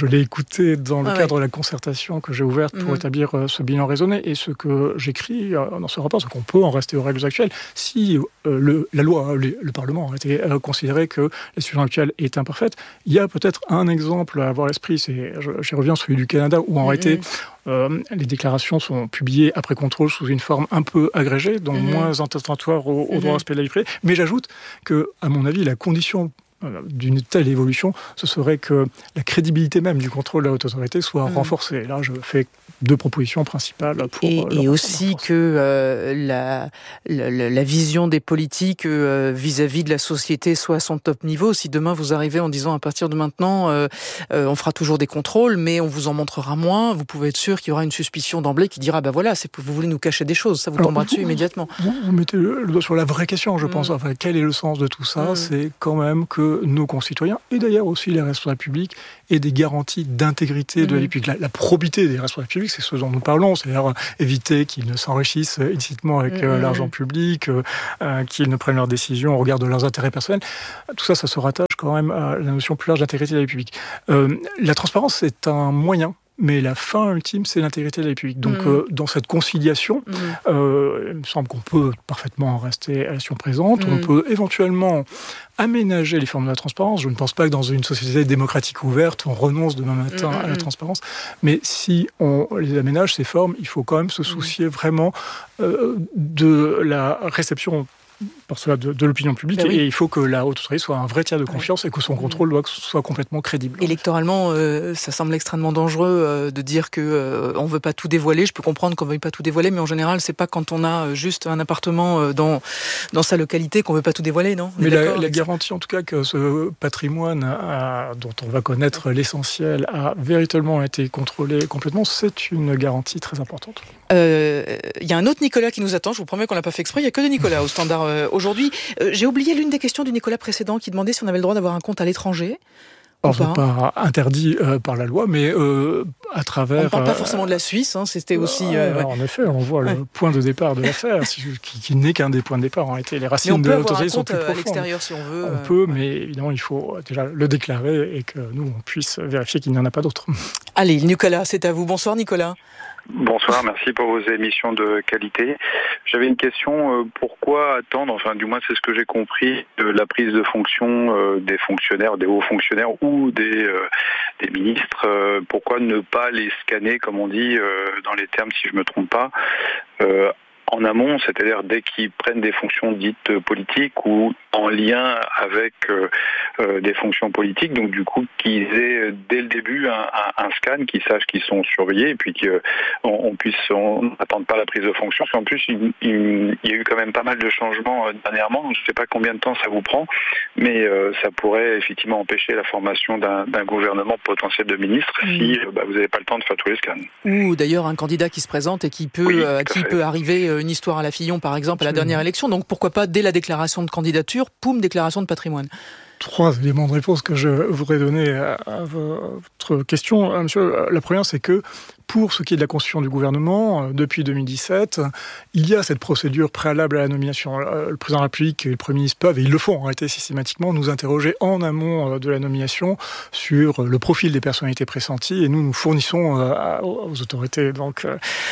l'ai écouté dans le ah, cadre ouais. de la concertation que j'ai ouverte pour mmh. établir euh, ce bilan raisonné. Et ce que j'écris euh, dans ce rapport, c'est qu'on peut en rester aux règles actuelles. Si euh, le, la loi, le, le Parlement a été euh, considéré que la situation actuelle est imparfaite, il y a peut-être un exemple à avoir à l'esprit, c'est, je, j'y reviens, celui du Canada, où en mmh. réalité, euh, les déclarations sont publiées après contrôle sous une forme un peu agrégée, donc mmh. moins attentatoire au, au mmh. droit au respect de la vie privée. Mais j'ajoute que, à mon avis, la condition d'une telle évolution, ce serait que la crédibilité même du contrôle de la haute autorité soit mmh. renforcée. Là, je fais deux propositions principales pour... Et, et aussi que euh, la, la, la vision des politiques euh, vis-à-vis de la société soit à son top niveau. Si demain vous arrivez en disant à partir de maintenant, euh, euh, on fera toujours des contrôles, mais on vous en montrera moins, vous pouvez être sûr qu'il y aura une suspicion d'emblée qui dira, bah voilà, c'est, vous voulez nous cacher des choses, ça vous Alors, tombera vous, dessus immédiatement. Vous, vous mettez le doigt sur la vraie question, je mmh. pense. Enfin, quel est le sens de tout ça ? mmh. C'est quand même que nos concitoyens, et d'ailleurs aussi les responsables publics, aient des garanties d'intégrité mmh. de la vie publique. La, la probité des responsables publics, c'est ce dont nous parlons, c'est-à-dire éviter qu'ils ne s'enrichissent illicitement avec mmh. euh, l'argent public, euh, qu'ils ne prennent leurs décisions au regard de leurs intérêts personnels. Tout ça, ça se rattache quand même à la notion plus large d'intégrité de la vie publique. Euh, la transparence, c'est un moyen, mais la fin ultime, c'est l'intégrité de la vie publique. Donc, mmh. euh, dans cette conciliation, mmh. euh, il me semble qu'on peut parfaitement rester à la situation présente. Mmh. On peut éventuellement aménager les formes de la transparence. Je ne pense pas que dans une société démocratique ouverte, on renonce demain matin mmh. à la transparence. Mais si on les aménage, ces formes, il faut quand même se soucier mmh. vraiment euh, de la réception par cela de, de l'opinion publique, ben oui. et il faut que la haute autorité soit un vrai tiers de confiance ouais. et que son contrôle doit soit complètement crédible. Électoralement, euh, ça semble extrêmement dangereux euh, de dire que euh, on veut pas tout dévoiler. Je peux comprendre qu'on veuille pas tout dévoiler, mais en général, c'est pas quand on a juste un appartement euh, dans dans sa localité qu'on veut pas tout dévoiler, non ? Mais la, la garantie, en tout cas, que ce patrimoine a, dont on va connaître l'essentiel a véritablement été contrôlé complètement, c'est une garantie très importante. Il euh, y a un autre Nicolas qui nous attend. Je vous promets qu'on l'a pas fait exprès. Il y a que des Nicolas au standard. Euh, Aujourd'hui, euh, j'ai oublié l'une des questions du Nicolas précédent qui demandait si on avait le droit d'avoir un compte à l'étranger. Alors, ce n'est pas interdit euh, par la loi, mais euh, à travers... On ne parle pas euh, forcément de la Suisse, hein, c'était aussi... Euh, ouais. En effet, on voit ouais. le point de départ de l'affaire, qui, qui n'est qu'un des points de départ. En réalité, les racines de l'autorité sont plus profondes. On peut avoir un compte à l'extérieur si on veut. On euh, peut, ouais. mais évidemment, il faut déjà le déclarer et que nous, on puisse vérifier qu'il n'y en a pas d'autres. Allez, Nicolas, c'est à vous. Bonsoir, Nicolas. Bonsoir, merci pour vos émissions de qualité. J'avais une question, euh, pourquoi attendre, enfin du moins c'est ce que j'ai compris, de la prise de fonction euh, des fonctionnaires, des hauts fonctionnaires ou des, euh, des ministres, euh, pourquoi ne pas les scanner, comme on dit euh, dans les termes, si je ne me trompe pas, euh, en amont, c'est-à-dire dès qu'ils prennent des fonctions dites politiques ou en lien avec euh, euh, des fonctions politiques, donc du coup qu'ils aient dès le début un, un, un scan, qu'ils sachent qu'ils sont surveillés et puis qu'on on puisse, on n'attende pas la prise de fonction. Parce qu'en plus, il, il, il y a eu quand même pas mal de changements euh, dernièrement, donc je ne sais pas combien de temps ça vous prend, mais euh, ça pourrait effectivement empêcher la formation d'un, d'un gouvernement potentiel de ministre mmh. si euh, bah, vous n'avez pas le temps de faire tous les scans. Ou d'ailleurs un candidat qui se présente et qui peut, oui, euh, qui peut arriver une histoire à la Fillon, par exemple, à la dernière élection. Donc pourquoi pas, dès la déclaration de candidature, poum, déclaration de patrimoine. Trois éléments de réponse que je voudrais donner à, à votre question, monsieur. La première, c'est que pour ce qui est de la constitution du gouvernement, depuis deux mille dix-sept, il y a cette procédure préalable à la nomination. Le président de la République et le Premier ministre peuvent, et ils le font en réalité systématiquement, nous interroger en amont de la nomination sur le profil des personnalités pressenties, et nous nous fournissons aux autorités, donc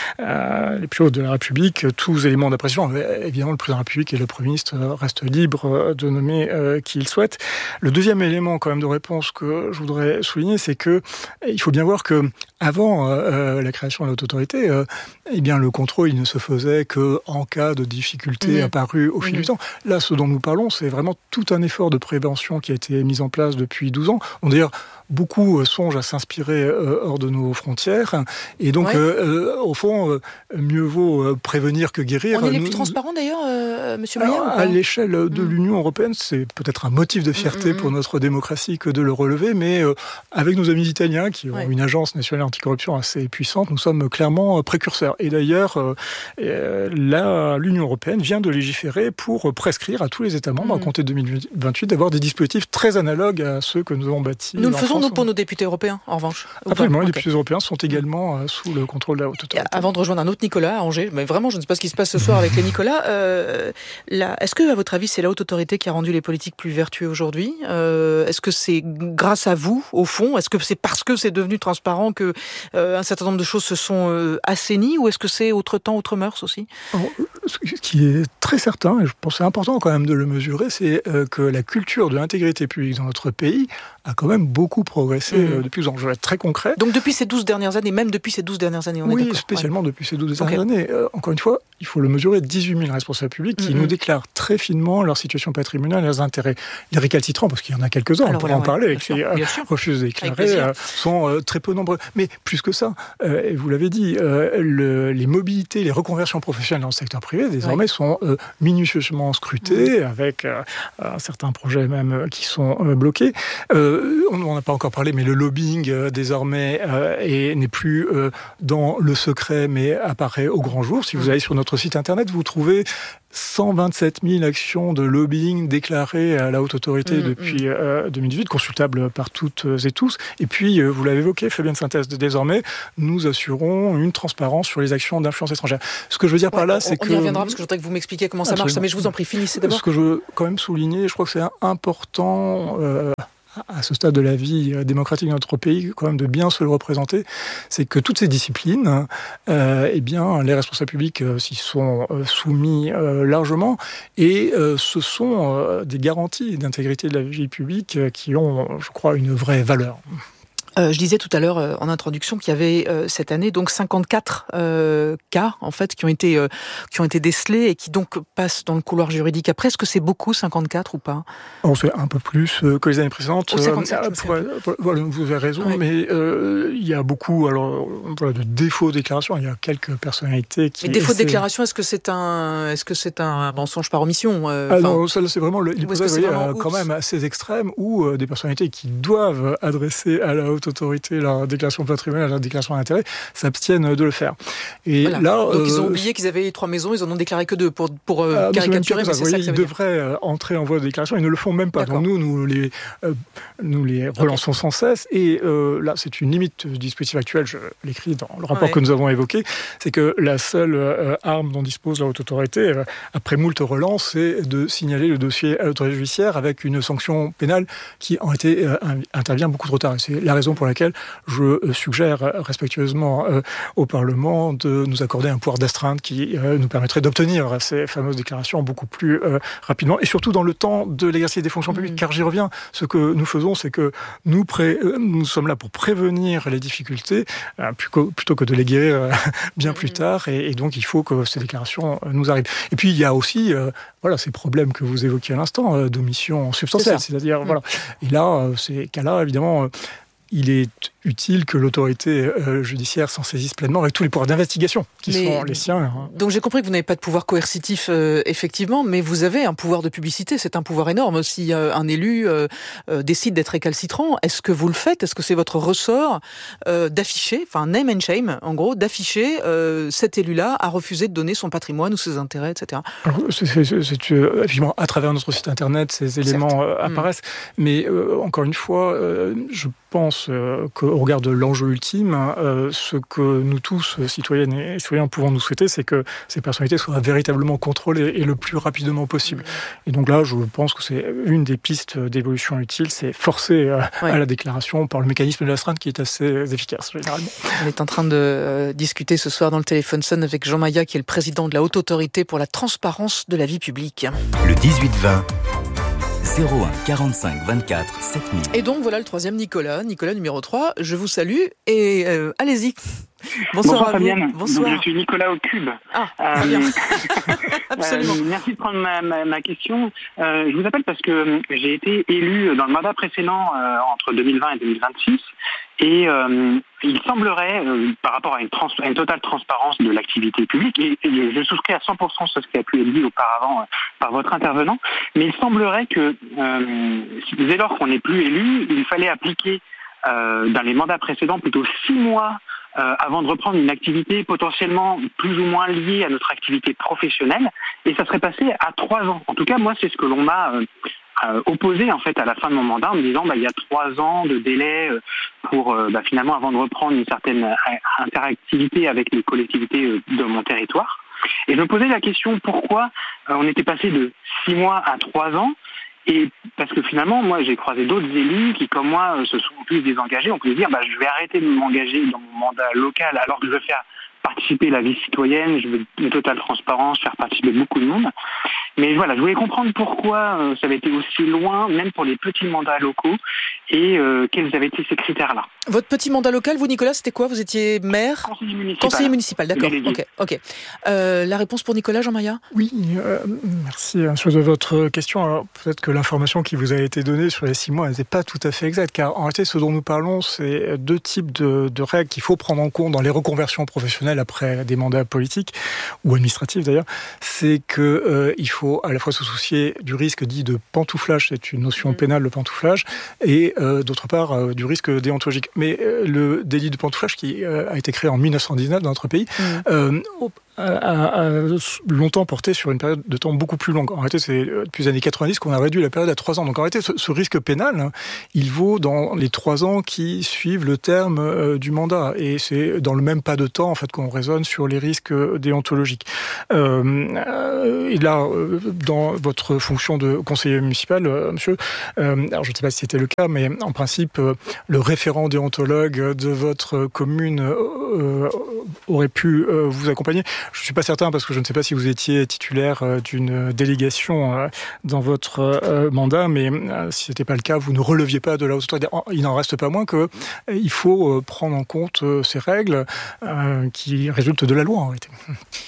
euh, les plus hautes de la République, tous éléments d'appréciation. Évidemment, le président de la République et le Premier ministre restent libres de nommer euh, qui ils souhaitent. Le deuxième élément quand même de réponse que je voudrais souligner, c'est que il faut bien voir que avant euh, la création de la haute autorité, euh, eh bien le contrôle il ne se faisait que en cas de difficultés mmh. apparues au fil mmh. du temps. Là, ce dont nous parlons, c'est vraiment tout un effort de prévention qui a été mis en place depuis douze ans. On d'ailleurs beaucoup euh, songent à s'inspirer euh, hors de nos frontières, et donc ouais. euh, au fond, euh, mieux vaut euh, prévenir que guérir. On est les nous, plus transparents d'ailleurs, euh, Monsieur Maillard. À l'échelle de mmh. l'Union européenne, c'est peut-être un motif de fierté mmh. pour notre démocratie que de le relever, mais euh, avec nos amis italiens qui ont ouais. une agence nationale anticorruption assez puissante, nous sommes clairement précurseurs. Et d'ailleurs, euh, euh, là, l'Union européenne vient de légiférer pour prescrire à tous les États membres, mmh. à compter de deux mille vingt-huit, d'avoir des dispositifs très analogues à ceux que nous avons bâtis. Nous le faisons nous, pour nos députés européens, en revanche. Absolument, les okay. députés européens sont également euh, sous le contrôle de la haute autorité. Avant de rejoindre un autre Nicolas à Angers, mais vraiment, je ne sais pas ce qui se passe ce soir avec les Nicolas. Euh, là, est-ce que, à votre avis, c'est la haute autorité qui a rendu les politiques plus vertueux aujourd'hui ? euh, Est-ce que c'est grâce à vous, au fond ? Est-ce que c'est parce que c'est devenu transparent que euh, un certain nombre de choses se sont euh, assainies, ou est-ce que c'est autre temps, autre mœurs aussi? Alors, ce qui est très certain, et je pense que c'est important quand même de le mesurer, c'est euh, que la culture de l'intégrité publique dans notre pays a quand même beaucoup progressé mmh. euh, depuis deux ans. Je vais être très concret. Donc depuis ces douze dernières années, même depuis ces douze dernières années, on oui, est d'accord. Oui, spécialement ouais. depuis ces douze okay. dernières années. Euh, encore une fois, il faut le mesurer, dix-huit mille responsables publics qui mmh. nous déclarent très finement leur situation patrimoniale et leurs intérêts. Les récalcitrants, parce qu'il y en a quelques-uns, Alors, on pourra voilà, en parler, ouais, qui sûr, euh, refusent de déclarer, euh, sont euh, très peu nombreux. Mais plus que ça, euh, et vous l'avez dit, euh, le, les mobilités, les reconversions professionnelles dans le secteur privé, désormais, ouais. sont euh, minutieusement scrutées, mmh. avec euh, euh, certains projets même euh, qui sont euh, bloqués. Euh, on n'en a pas encore parlé, mais le lobbying, euh, désormais, euh, est, n'est plus euh, dans le secret, mais apparaît au grand jour. Si vous allez sur notre site internet, vous trouvez cent vingt-sept mille actions de lobbying déclarées à la haute autorité mmh, depuis mmh. Euh, deux mille dix-huit, consultables par toutes et tous. Et puis, euh, vous l'avez évoqué, Fabienne Synthèse, désormais, nous assurons une transparence sur les actions d'influence étrangère. Ce que je veux dire ouais, par là, on, c'est on que... On y reviendra, parce que je voudrais que vous m'expliquiez comment ça Absolument. marche, mais je vous en prie, finissez d'abord. Ce que je veux quand même souligner, je crois que c'est important... Euh, à ce stade de la vie démocratique de notre pays, quand même de bien se le représenter, c'est que toutes ces disciplines, euh, eh bien, les responsables publics euh, s'y sont euh, soumis euh, largement, et euh, ce sont euh, des garanties d'intégrité de la vie publique euh, qui ont, je crois, une vraie valeur. Euh, je disais tout à l'heure euh, en introduction qu'il y avait euh, cette année donc cinquante-quatre euh, cas en fait qui ont été euh, qui ont été décelés et qui donc passent dans le couloir juridique. Après, est-ce que c'est beaucoup cinquante-quatre ou pas? On sait un peu plus euh, que les années précédentes. Oh, cinquante-sept, euh, pour, pour, voilà, vous avez raison, oui. mais euh, il y a beaucoup alors voilà, de défauts de déclaration. Il y a quelques personnalités qui. Mais défaut de déclaration, est-ce que c'est un est-ce que c'est un mensonge par omission? euh, ah non, ça c'est vraiment l'hypothèse vraiment, euh, quand même assez extrême où euh, des personnalités qui doivent adresser à la haute autorité leur déclaration patrimoniale, leur déclaration d'intérêt, s'abstiennent de le faire. Et voilà. là, donc euh, ils ont oublié qu'ils avaient trois maisons, ils en ont déclaré que deux pour pour euh, caricaturer, mais c'est voyez, ça que ça ils veut devraient dire. entrer en voie de déclaration, ils ne le font même pas. D'accord. Donc nous, nous les euh, nous les relançons okay. sans cesse. Et euh, là, c'est une limite du dispositif actuel. Je l'écris dans le rapport ouais. que nous avons évoqué, c'est que la seule euh, arme dont dispose la haute autorité, euh, après moult relances, c'est de signaler le dossier à l'autorité judiciaire avec une sanction pénale qui en été euh, intervient beaucoup trop tard. Et c'est la raison pour laquelle je suggère respectueusement euh, au Parlement de nous accorder un pouvoir d'astreinte qui euh, nous permettrait d'obtenir ces fameuses déclarations beaucoup plus euh, rapidement et surtout dans le temps de l'exercice des fonctions publiques. Mmh. Car j'y reviens, ce que nous faisons, c'est que nous, pré- euh, nous sommes là pour prévenir les difficultés euh, plutôt, plutôt que de les guérir euh, bien mmh. plus tard et, et donc il faut que ces déclarations euh, nous arrivent. Et puis il y a aussi euh, voilà, ces problèmes que vous évoquiez à l'instant euh, d'omission substantielle, c'est c'est-à-dire mmh. voilà. Et là, euh, ces cas-là, évidemment, euh, il est utile que l'autorité euh, judiciaire s'en saisisse pleinement avec tous les pouvoirs d'investigation qui mais, sont les siens. Hein. Donc j'ai compris que vous n'avez pas de pouvoir coercitif, euh, effectivement, mais vous avez un pouvoir de publicité, c'est un pouvoir énorme. Si euh, un élu euh, euh, décide d'être récalcitrant, est-ce que vous le faites? Est-ce que c'est votre ressort euh, d'afficher, enfin name and shame, en gros, d'afficher euh, cet élu-là a refusé de donner son patrimoine ou ses intérêts, et cetera. Alors, c'est, c'est, c'est, c'est, effectivement, à travers notre site internet, ces éléments euh, apparaissent, mmh. mais euh, encore une fois, euh, je pense euh, qu'au regard de l'enjeu ultime, euh, ce que nous tous, citoyennes et citoyens, pouvons nous souhaiter, c'est que ces personnalités soient véritablement contrôlées et le plus rapidement possible. Et donc là, je pense que c'est une des pistes d'évolution utile, c'est forcer euh, ouais. à la déclaration par le mécanisme de l'astreinte qui est assez efficace, généralement. On est en train de euh, discuter ce soir dans le Téléphone Sonne avec Jean Maillat, qui est le président de la Haute Autorité pour la transparence de la vie publique. Le dix-huit vingt. zéro un quarante-cinq vingt-quatre sept mille. Et donc voilà le troisième Nicolas, Nicolas numéro trois, je vous salue et euh, allez-y. Bonsoir, Bonsoir à Fabienne. vous. Bonsoir. Donc, je suis Nicolas au Cube. Ah, euh, bien. Absolument. Euh, merci de prendre ma, ma, ma question. Euh, je vous appelle parce que j'ai été élu dans le mandat précédent euh, entre deux mille vingt et deux mille vingt-six et euh, il semblerait, euh, par rapport à une, trans- à une totale transparence de l'activité publique, et, et je souscris à cent pour cent sur ce qui a pu être dit auparavant euh, par votre intervenant, mais il semblerait que euh, dès lors qu'on n'est plus élu, il fallait appliquer euh, dans les mandats précédents plutôt six mois Euh, avant de reprendre une activité potentiellement plus ou moins liée à notre activité professionnelle, et ça serait passé à trois ans. En tout cas, moi, c'est ce que l'on m'a euh, euh, opposé en fait à la fin de mon mandat, en me disant bah il y a trois ans de délai euh, pour euh, bah, finalement avant de reprendre une certaine euh, interactivité avec les collectivités euh, de mon territoire. Et je me posais la question pourquoi euh, on était passé de six mois à trois ans. Et parce que finalement, moi, j'ai croisé d'autres élus qui, comme moi, se sont plus désengagés. On peut se dire, bah, je vais arrêter de m'engager dans mon mandat local alors que je veux faire participer à la vie citoyenne, je veux une totale transparence, faire participer beaucoup de monde. Mais voilà, je voulais comprendre pourquoi euh, ça avait été aussi loin, même pour les petits mandats locaux, et euh, quels avaient été ces critères-là. Votre petit mandat local, vous Nicolas, c'était quoi? Vous étiez maire? Conseiller municipal. Conseiller municipal, d'accord. Ok, ok. Euh, la réponse pour Nicolas, Jean-Maïa? Oui, euh, merci hein, sur votre question. Alors, peut-être que l'information qui vous a été donnée sur les six mois n'était pas tout à fait exacte, car en réalité, ce dont nous parlons, c'est deux types de, de règles qu'il faut prendre en compte dans les reconversions professionnelles après des mandats politiques ou administratifs d'ailleurs. C'est que euh, il faut à la fois se soucier du risque dit de pantouflage, c'est une notion mmh. pénale le pantouflage, et euh, d'autre part euh, du risque déontologique. Mais euh, le délit de pantouflage qui euh, a été créé en dix-neuf cent dix-neuf dans notre pays, mmh. euh, a, a longtemps porté sur une période de temps beaucoup plus longue. En réalité, c'est depuis les années quatre-vingt-dix qu'on a réduit la période à trois ans. Donc en réalité, ce, ce risque pénal, hein, il vaut dans les trois ans qui suivent le terme euh, du mandat. Et c'est dans le même pas de temps en fait qu'on raisonne sur les risques déontologiques. Euh, et là, dans votre fonction de conseiller municipal, euh, monsieur, euh, alors je ne sais pas si c'était le cas, mais en principe, euh, le référent déontologue de votre commune euh, aurait pu euh, vous accompagner. Je ne suis pas certain parce que je ne sais pas si vous étiez titulaire d'une délégation dans votre mandat, mais si ce n'était pas le cas, vous ne releviez pas de la haute autorité. Il n'en reste pas moins qu'il faut prendre en compte ces règles qui résultent de la loi en réalité.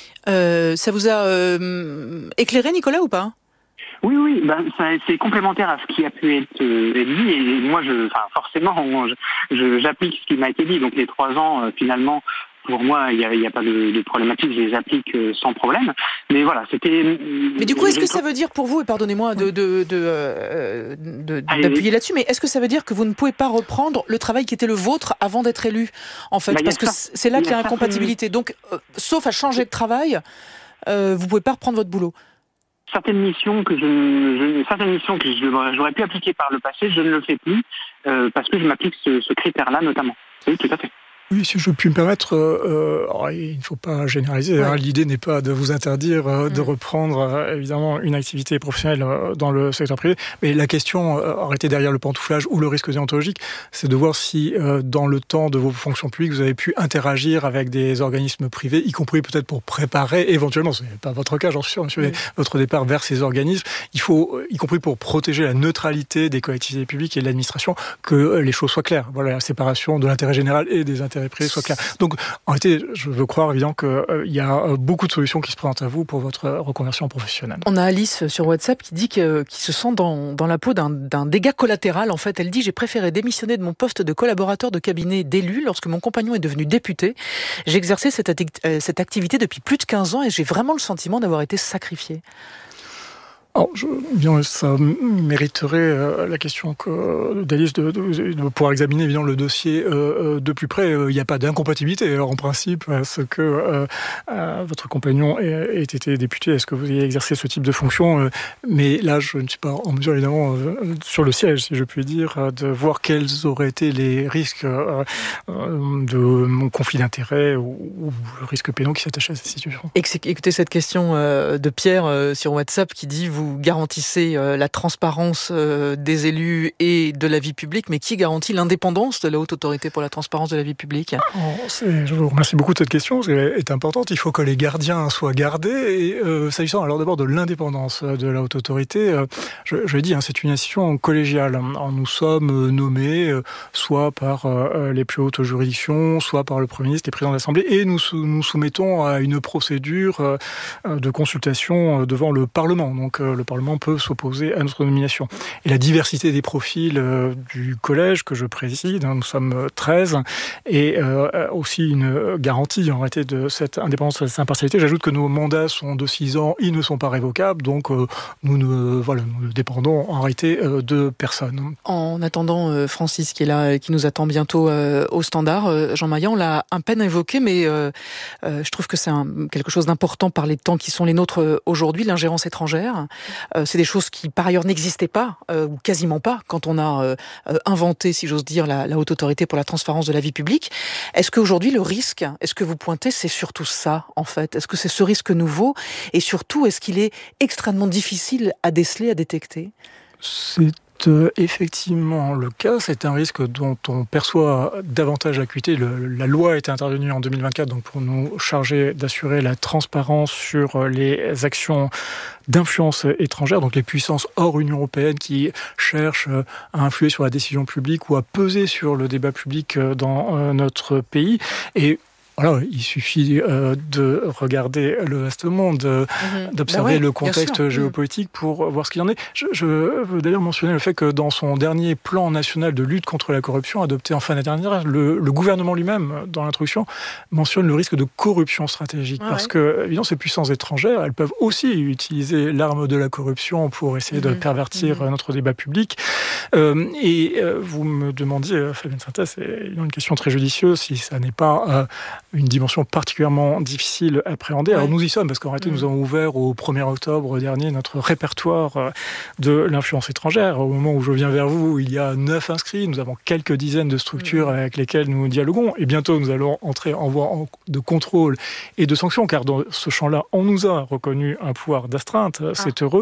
Euh, ça vous a euh, éclairé, Nicolas, ou pas ? Oui, oui, ben, ça, c'est complémentaire à ce qui a pu être euh, dit. Et moi, je, enfin, forcément, je, je, j'applique ce qui m'a été dit. Donc les trois ans, euh, finalement, pour moi, il n'y a, y a pas de, de problématique, je les applique euh, sans problème. Mais voilà, c'était... Mais du coup, est-ce que ça veut dire pour vous, et pardonnez-moi de, de, de, euh, de, de d'appuyer là-dessus, mais est-ce que ça veut dire que vous ne pouvez pas reprendre le travail qui était le vôtre avant d'être élu, en fait? Bah, parce que ça, c'est là qu'il y a incompatibilité. Donc, euh, sauf à changer de travail, euh, vous ne pouvez pas reprendre votre boulot. Certaines missions que je, je certaines missions que je, j'aurais pu appliquer par le passé, je ne le fais plus, euh, parce que je m'applique ce, ce critère-là notamment. Oui, tout à fait. Oui, si je puis me permettre, euh, alors, il ne faut pas généraliser. Ouais. Hein, l'idée n'est pas de vous interdire euh, de mmh. reprendre euh, évidemment une activité professionnelle euh, dans le secteur privé, mais la question, euh, arrêtée derrière le pantouflage ou le risque déontologique, c'est de voir si euh, dans le temps de vos fonctions publiques, vous avez pu interagir avec des organismes privés, y compris peut-être pour préparer, éventuellement, ce n'est pas votre cas, j'en suis sûr, monsieur, mmh. mais votre départ vers ces organismes. Il faut, y compris pour protéger la neutralité des collectivités publiques et de l'administration, que les choses soient claires. Voilà, la séparation de l'intérêt général et des intérêts privés soit clair. Donc, en réalité, je veux croire évidemment qu'il euh, y a beaucoup de solutions qui se présentent à vous pour votre reconversion professionnelle. On a Alice sur WhatsApp qui dit que, qui se sent dans, dans la peau d'un, d'un dégât collatéral. En fait, elle dit « J'ai préféré démissionner de mon poste de collaborateur de cabinet d'élu lorsque mon compagnon est devenu député. J'ai exercé cette, atti- cette activité depuis plus de quinze ans et j'ai vraiment le sentiment d'avoir été sacrifié. » Alors, je, bien, ça mériterait euh, la question que, d'Alice de, de, de pouvoir examiner évidemment le dossier euh, de plus près. Il euh, n'y a pas d'incompatibilité alors, en principe à ce que euh, euh, votre compagnon ait, ait été député, est-ce que vous ayez exercé ce type de fonction. Euh, mais là, je ne suis pas en mesure évidemment euh, sur le siège, si je puis dire, de voir quels auraient été les risques euh, de mon conflit d'intérêts ou, ou le risque pénal qui s'attachait à cette situation. Écoutez cette question euh, de Pierre euh, sur WhatsApp qui dit vous Vous garantissez euh, la transparence euh, des élus et de la vie publique, mais qui garantit l'indépendance de la Haute Autorité pour la transparence de la vie publique ? oh, c'est, Je vous remercie beaucoup de cette question, parce qu'elle est importante. Il faut que les gardiens soient gardés. Et euh, s'agissant alors d'abord de l'indépendance de la Haute Autorité, euh, je, je l'ai dit, hein, c'est une institution collégiale. Alors, nous sommes nommés euh, soit par euh, les plus hautes juridictions, soit par le Premier ministre, les présidents de l'Assemblée, et nous nous soumettons à une procédure euh, de consultation devant le Parlement. Donc euh, le Parlement peut s'opposer à notre nomination. Et la diversité des profils euh, du collège que je préside, hein, nous sommes treize, et euh, aussi une garantie en réalité de cette indépendance, de cette impartialité. J'ajoute que nos mandats sont de six ans, ils ne sont pas révocables, donc euh, nous, ne, voilà, nous ne dépendons en réalité euh, de personne. En attendant euh, Francis qui est là et qui nous attend bientôt euh, au standard, euh, Jean Maïa, on l'a un peine évoqué, mais euh, euh, je trouve que c'est un, quelque chose d'important par les temps qui sont les nôtres euh, aujourd'hui, l'ingérence étrangère. Euh, c'est des choses qui, par ailleurs, n'existaient pas, euh, ou quasiment pas, quand on a euh, inventé, si j'ose dire, la, la Haute Autorité pour la transparence de la vie publique. Est-ce qu'aujourd'hui, le risque, est-ce que vous pointez, c'est surtout ça, en fait ? Est-ce que c'est ce risque nouveau ? Et surtout, est-ce qu'il est extrêmement difficile à déceler, à détecter ? C'est Euh, effectivement le cas, c'est un risque dont on perçoit davantage l'acuité. Le, la loi était intervenue en deux mille vingt-quatre donc pour nous charger d'assurer la transparence sur les actions d'influence étrangère, donc les puissances hors Union européenne qui cherchent à influer sur la décision publique ou à peser sur le débat public dans euh, notre pays. Et voilà, il suffit euh, de regarder le vaste monde, euh, mmh. d'observer bah ouais, le contexte géopolitique pour voir ce qu'il en est. Je, je veux d'ailleurs mentionner le fait que dans son dernier plan national de lutte contre la corruption, adopté en fin d'année dernière, le, le gouvernement lui-même, dans l'introduction, mentionne le risque de corruption stratégique. Ah parce ouais. que, évidemment, ces puissances étrangères, elles peuvent aussi utiliser l'arme de la corruption pour essayer mmh. de pervertir mmh. notre débat public. Euh, et euh, vous me demandiez, Fabienne Sintès, c'est une question très judicieuse, si ça n'est pas... Euh, une dimension particulièrement difficile à appréhender. Ouais. Alors nous y sommes, parce qu'en réalité, mmh. nous avons ouvert au premier octobre dernier notre répertoire de l'influence étrangère. Au moment où je viens vers vous, il y a neuf inscrits. Nous avons quelques dizaines de structures mmh. avec lesquelles nous dialoguons. Et bientôt, nous allons entrer en voie de contrôle et de sanctions, car dans ce champ-là, on nous a reconnu un pouvoir d'astreinte. Ah. C'est heureux.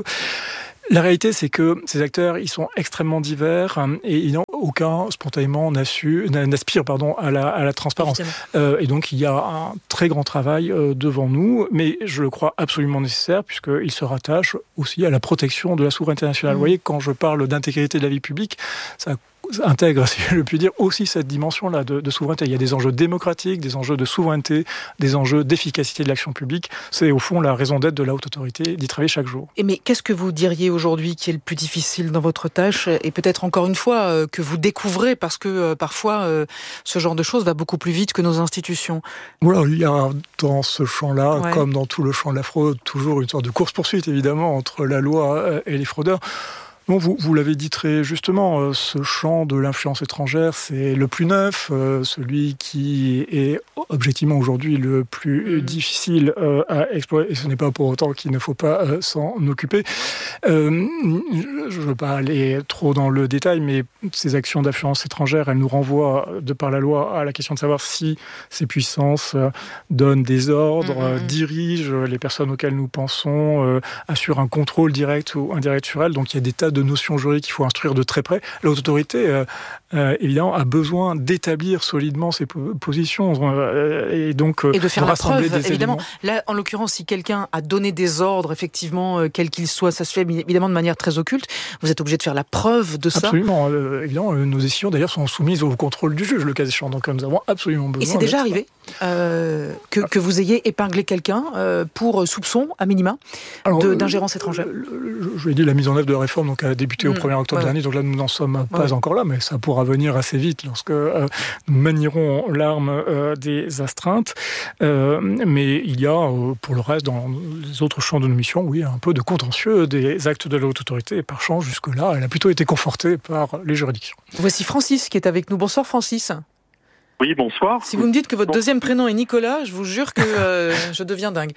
La réalité, c'est que ces acteurs, ils sont extrêmement divers et ils n'ont aucun spontanément n'aspire pardon à la, à la transparence. Euh, et donc il y a un très grand travail euh, devant nous, mais je le crois absolument nécessaire puisqu'il se rattache aussi à la protection de la souveraineté nationale. Mmh. Vous voyez, quand je parle d'intégrité de la vie publique, ça intègre, si je puis dire, aussi cette dimension-là de, de souveraineté. Il y a des enjeux démocratiques, des enjeux de souveraineté, des enjeux d'efficacité de l'action publique. C'est au fond la raison d'être de la haute autorité, d'y travailler chaque jour. Et mais qu'est-ce que vous diriez aujourd'hui qui est le plus difficile dans votre tâche et peut-être encore une fois euh, que vous découvrez parce que euh, parfois euh, ce genre de choses va beaucoup plus vite que nos institutions? Voilà, il y a dans ce champ-là, ouais. comme dans tout le champ de la fraude, toujours une sorte de course-poursuite évidemment entre la loi et les fraudeurs. Non, vous, vous l'avez dit très justement, euh, ce champ de l'influence étrangère, c'est le plus neuf, euh, celui qui est objectivement aujourd'hui le plus mmh. difficile euh, à explorer, et ce n'est pas pour autant qu'il ne faut pas euh, s'en occuper. Euh, je ne veux pas aller trop dans le détail, mais ces actions d'influence étrangère, elles nous renvoient, de par la loi, à la question de savoir si ces puissances euh, donnent des ordres, mmh. euh, dirigent les personnes auxquelles nous pensons, euh, assurent un contrôle direct ou indirect sur elles. Donc il y a des tas de notions juridiques qu'il faut instruire de très près. La haute autorité, euh, euh, évidemment, a besoin d'établir solidement ses positions euh, et donc euh, et de faire de la preuve, des évidemment. Éléments. Là, en l'occurrence, si quelqu'un a donné des ordres, effectivement, euh, quels qu'ils soient, ça se fait évidemment de manière très occulte. Vous êtes obligé de faire la preuve de ça. Absolument. Euh, évidemment, euh, nos décisions, d'ailleurs, sont soumises au contrôle du juge, le cas échéant. Donc, nous avons absolument besoin. Et c'est déjà arrivé euh, que, que vous ayez épinglé quelqu'un euh, pour soupçon, à minima, Alors, de, d'ingérence étrangère. Euh, je l'ai dit, la mise en œuvre de la réforme donc, a débuté mmh. au premier octobre ouais. dernier, donc là nous n'en sommes pas ouais. encore là, mais ça pourra venir assez vite lorsque euh, nous manierons l'arme euh, des astreintes. Euh, mais il y a, euh, pour le reste, dans les autres champs de nos missions, oui, un peu de contentieux des actes de la haute autorité, et par chance, jusque-là, elle a plutôt été confortée par les juridictions. Voici Francis qui est avec nous. Bonsoir Francis. Oui, bonsoir. Si vous me dites que votre deuxième prénom est Nicolas, je vous jure que euh, je deviens dingue.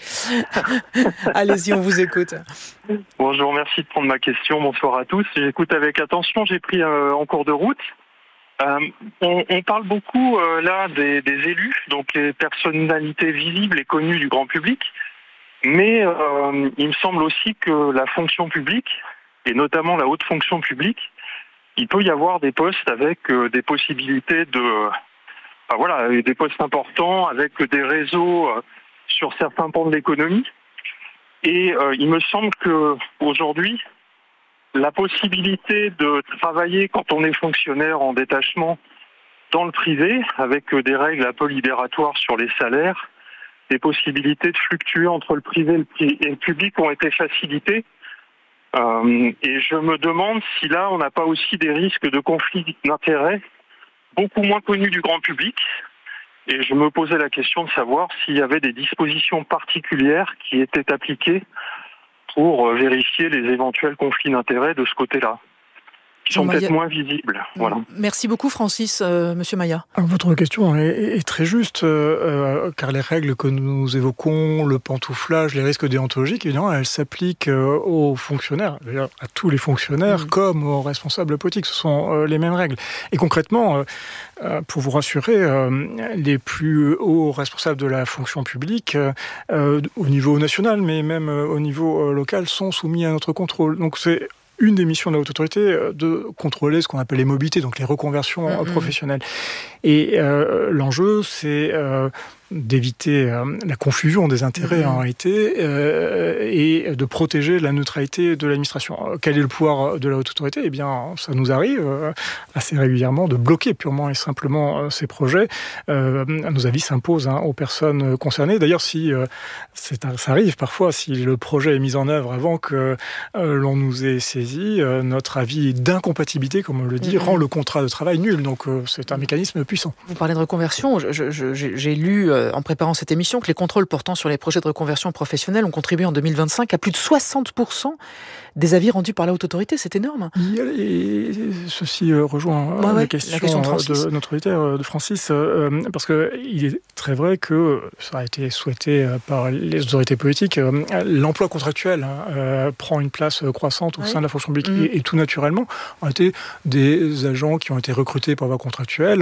Allez-y, on vous écoute. Bon, je vous remercie de prendre ma question. Bonsoir à tous. J'écoute avec attention. J'ai pris euh, en cours de route. Euh, on, on parle beaucoup euh, là des, des élus, donc les personnalités visibles et connues du grand public. Mais euh, il me semble aussi que la fonction publique, et notamment la haute fonction publique, il peut y avoir des postes avec euh, des possibilités de... Enfin, voilà, des postes importants avec des réseaux euh, sur certains pans de l'économie. Et euh, il me semble que aujourd'hui, la possibilité de travailler quand on est fonctionnaire en détachement dans le privé, avec des règles un peu libératoires sur les salaires, des possibilités de fluctuer entre le privé et le public ont été facilitées. Euh, et je me demande si là, on n'a pas aussi des risques de conflit d'intérêts beaucoup moins connus du grand public. Et je me posais la question de savoir s'il y avait des dispositions particulières qui étaient appliquées pour vérifier les éventuels conflits d'intérêts de ce côté-là, qui sont peut-être moins visibles. Voilà. Merci beaucoup Francis, euh, Monsieur Maillat. Alors, votre question est, est très juste, euh, car les règles que nous évoquons, le pantouflage, les risques déontologiques, évidemment, elles s'appliquent euh, aux fonctionnaires, d'ailleurs à tous les fonctionnaires, mmh. comme aux responsables politiques. Ce sont euh, les mêmes règles. Et concrètement, euh, pour vous rassurer, euh, les plus hauts responsables de la fonction publique, euh, au niveau national, mais même euh, au niveau euh, local, sont soumis à notre contrôle. Donc c'est une des missions de la Haute Autorité de contrôler ce qu'on appelle les mobilités, donc les reconversions mmh. professionnelles. Et euh, l'enjeu, c'est euh, d'éviter euh, la confusion des intérêts mmh. en réalité euh, et de protéger la neutralité de l'administration. Quel est le pouvoir de la Haute Autorité ? Eh bien, ça nous arrive euh, assez régulièrement de bloquer purement et simplement euh, ces projets. Euh, nos avis s'imposent hein, aux personnes concernées. D'ailleurs, si euh, c'est, ça arrive parfois, si le projet est mis en œuvre avant que euh, l'on nous ait saisi, euh, notre avis d'incompatibilité, comme on le dit, mmh. rend le contrat de travail nul. Donc, euh, c'est un mécanisme puissant. Vous parlez de reconversion. Je, je, j'ai, j'ai lu euh, en préparant cette émission que les contrôles portant sur les projets de reconversion professionnelle ont contribué en deux mille vingt-cinq à plus de soixante pour cent des avis rendus par la Haute Autorité. C'est énorme. Et ceci rejoint ouais, la, ouais, question la question de, de notre auditeur, de Francis, euh, parce qu'il est très vrai que ça a été souhaité par les autorités politiques. Euh, l'emploi contractuel hein, euh, prend une place croissante au ouais. sein de la fonction publique. Mmh. Et, et tout naturellement, en été, des agents qui ont été recrutés par voie contractuelle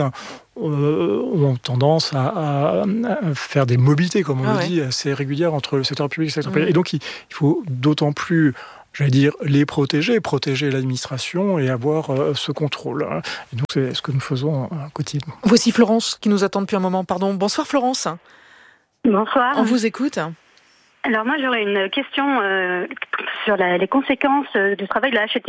Euh, ont tendance à, à, à faire des mobilités, comme on ah le ouais. dit, assez régulières entre le secteur public et le secteur privé. Mmh. Et donc, il, il faut d'autant plus, j'allais dire, les protéger, protéger l'administration et avoir euh, ce contrôle. Et donc, c'est ce que nous faisons euh, quotidiennement. Voici Florence qui nous attend depuis un moment. Pardon. Bonsoir Florence. Bonsoir. On vous écoute. Alors moi, j'aurais une question euh, sur la, les conséquences euh, du travail de la H T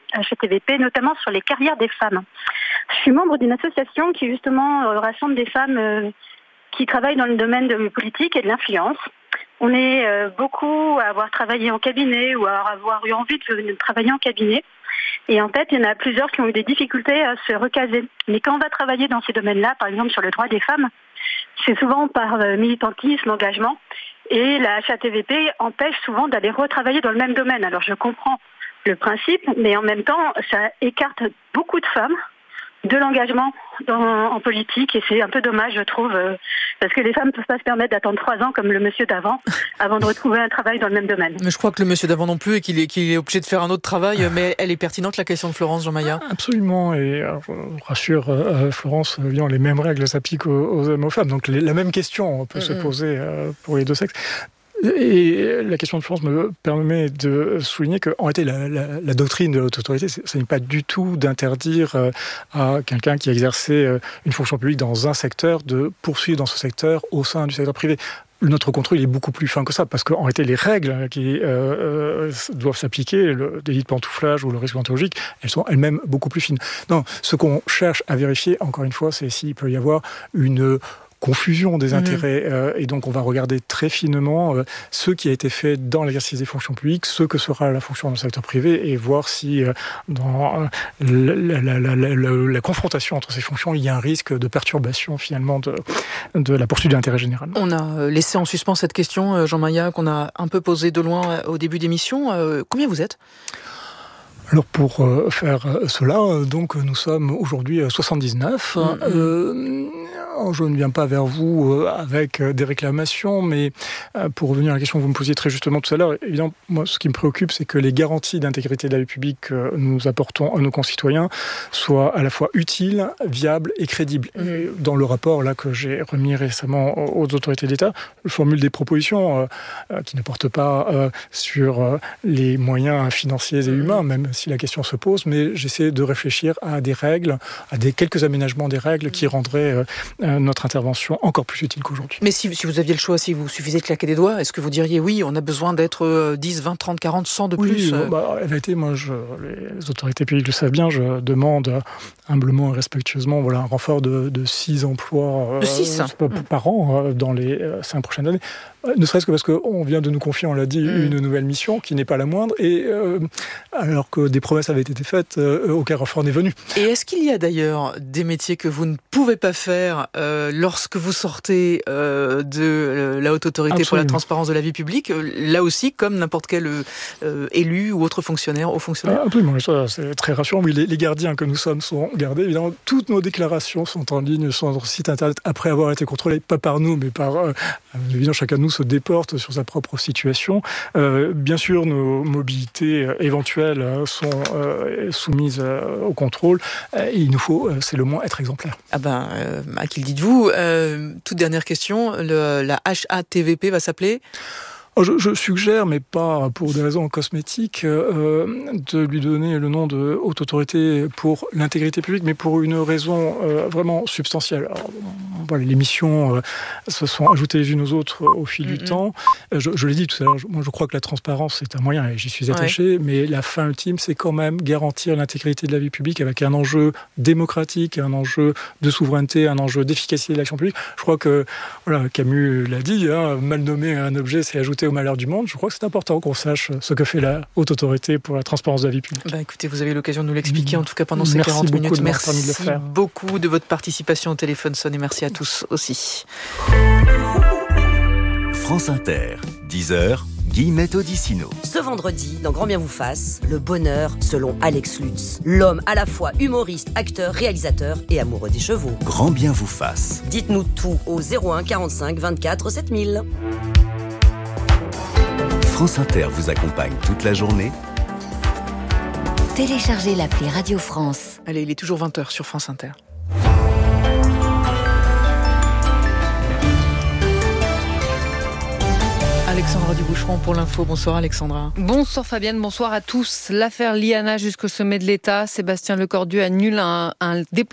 V P, notamment sur les carrières des femmes. Je suis membre d'une association qui justement euh, rassemble des femmes euh, qui travaillent dans le domaine de politique et de l'influence. On est euh, beaucoup à avoir travaillé en cabinet ou à avoir eu envie de, de travailler en cabinet. Et en fait, il y en a plusieurs qui ont eu des difficultés à se recaser. Mais quand on va travailler dans ces domaines-là, par exemple sur le droit des femmes, c'est souvent par euh, militantisme, engagement. Et la H T V P empêche souvent d'aller retravailler dans le même domaine. Alors je comprends le principe, mais en même temps, ça écarte beaucoup de femmes de l'engagement dans, en politique, et c'est un peu dommage, je trouve, euh, parce que les femmes ne peuvent pas se permettre d'attendre trois ans comme le monsieur d'avant, avant de retrouver un travail dans le même domaine. Mais je crois que le monsieur d'avant non plus, et qu'il est, qu'il est obligé de faire un autre travail, mais elle est pertinente, la question de Florence, Jean Maillard. Absolument, et alors, je vous rassure, euh, Florence, bien, les mêmes règles s'appliquent aux, aux hommes et aux femmes, donc les, la même question peut mm-hmm. se poser euh, pour les deux sexes. Et la question de Florence me permet de souligner qu'en réalité, la, la, la doctrine de l'Haute Autorité, ce n'est pas du tout d'interdire à quelqu'un qui a exercé une fonction publique dans un secteur de poursuivre dans ce secteur au sein du secteur privé. Notre contrôle est beaucoup plus fin que ça, parce qu'en réalité, les règles qui euh, doivent s'appliquer, le délit de pantouflage ou le risque ontologique, elles sont elles-mêmes beaucoup plus fines. Non, ce qu'on cherche à vérifier, encore une fois, c'est s'il peut y avoir une confusion des intérêts, mmh. euh, et donc on va regarder très finement euh, ce qui a été fait dans l'exercice des fonctions publiques, ce que sera la fonction dans le secteur privé, et voir si euh, dans euh, la, la, la, la, la, la confrontation entre ces fonctions, il y a un risque de perturbation finalement de, de la poursuite de l'intérêt général. On a laissé en suspens cette question, Jean Maillard, qu'on a un peu posée de loin au début d'émission. Euh, combien vous êtes ? Alors pour euh, faire cela, euh, donc nous sommes aujourd'hui soixante-dix-neuf. Mmh. Euh, je ne viens pas vers vous euh, avec euh, des réclamations, mais euh, pour revenir à la question que vous me posiez très justement tout à l'heure, évidemment, moi ce qui me préoccupe, c'est que les garanties d'intégrité de la vie publique que nous apportons à nos concitoyens soient à la fois utiles, viables et crédibles. Mmh. Et dans le rapport là que j'ai remis récemment aux autorités d'État, je formule des propositions euh, euh, qui ne portent pas euh, sur euh, les moyens financiers et humains, même si la question se pose, mais j'essaie de réfléchir à des règles, à des quelques aménagements des règles qui rendraient euh, notre intervention encore plus utile qu'aujourd'hui. Mais si, si vous aviez le choix, si vous suffisait de claquer des doigts, est-ce que vous diriez oui, on a besoin d'être dix, vingt, trente, quarante, cent de oui, plus euh... bah, en réalité, moi, je, les autorités publiques le savent bien, je demande humblement et respectueusement voilà, un renfort de, de six emplois de six euh, par an euh, dans les euh, cinq prochaines années. Ne serait-ce que parce qu'on vient de nous confier, on l'a dit, mmh. une nouvelle mission qui n'est pas la moindre, et euh, alors que des promesses avaient été faites, euh, aucun renfort n'est venu. Et est-ce qu'il y a d'ailleurs des métiers que vous ne pouvez pas faire euh, lorsque vous sortez euh, de euh, la Haute Autorité Absolument. Pour la transparence de la vie publique, euh, là aussi, comme n'importe quel euh, élu ou autre fonctionnaire, haut fonctionnaire ? Absolument, ça c'est très rassurant. Oui, les, les gardiens que nous sommes sont gardés. Évidemment, toutes nos déclarations sont en ligne sur notre site internet après avoir été contrôlées, pas par nous, mais par euh, évidemment chacun de nous se déporte sur sa propre situation. Euh, bien sûr, nos mobilités euh, éventuelles euh, sont euh, soumises euh, au contrôle. Euh, et il nous faut, euh, c'est le moins, être exemplaire. Ah ben, euh, à qui le dites-vous ? euh, Toute dernière question, le, la H A T V P va s'appeler ? Je, je suggère, mais pas pour des raisons cosmétiques, euh, de lui donner le nom de haute autorité pour l'intégrité publique, mais pour une raison euh, vraiment substantielle. Alors, voilà, les missions euh, se sont ajoutées les unes aux autres au fil mm-hmm. du temps. Je, je l'ai dit tout à l'heure, moi je crois que la transparence est un moyen, et j'y suis attaché, ouais. mais la fin ultime, c'est quand même garantir l'intégrité de la vie publique avec un enjeu démocratique, un enjeu de souveraineté, un enjeu d'efficacité de l'action publique. Je crois que, voilà, Camus l'a dit, hein, mal nommer un objet, c'est ajouter au malheur du monde. Je crois que c'est important qu'on sache ce que fait la haute autorité pour la transparence de la vie publique. Bah, écoutez, vous avez l'occasion de nous l'expliquer, en tout cas pendant ces merci quarante minutes. De merci de le faire. beaucoup de votre participation au téléphone sonne et merci à tous aussi. France Inter, dix heures, Guillemette Odissino. Ce vendredi, dans Grand Bien vous fasse, le bonheur selon Alex Lutz. L'homme à la fois humoriste, acteur, réalisateur et amoureux des chevaux. Grand Bien vous fasse. Dites-nous tout au zéro un quarante-cinq vingt-quatre sept mille. France Inter vous accompagne toute la journée. Téléchargez l'appli Radio France. Allez, il est toujours vingt heures sur France Inter. Alexandra Duboucheron pour l'info. Bonsoir Alexandra. Bonsoir Fabienne, bonsoir à tous. L'affaire Liana jusqu'au sommet de l'État. Sébastien Lecornu annule un, un déplacement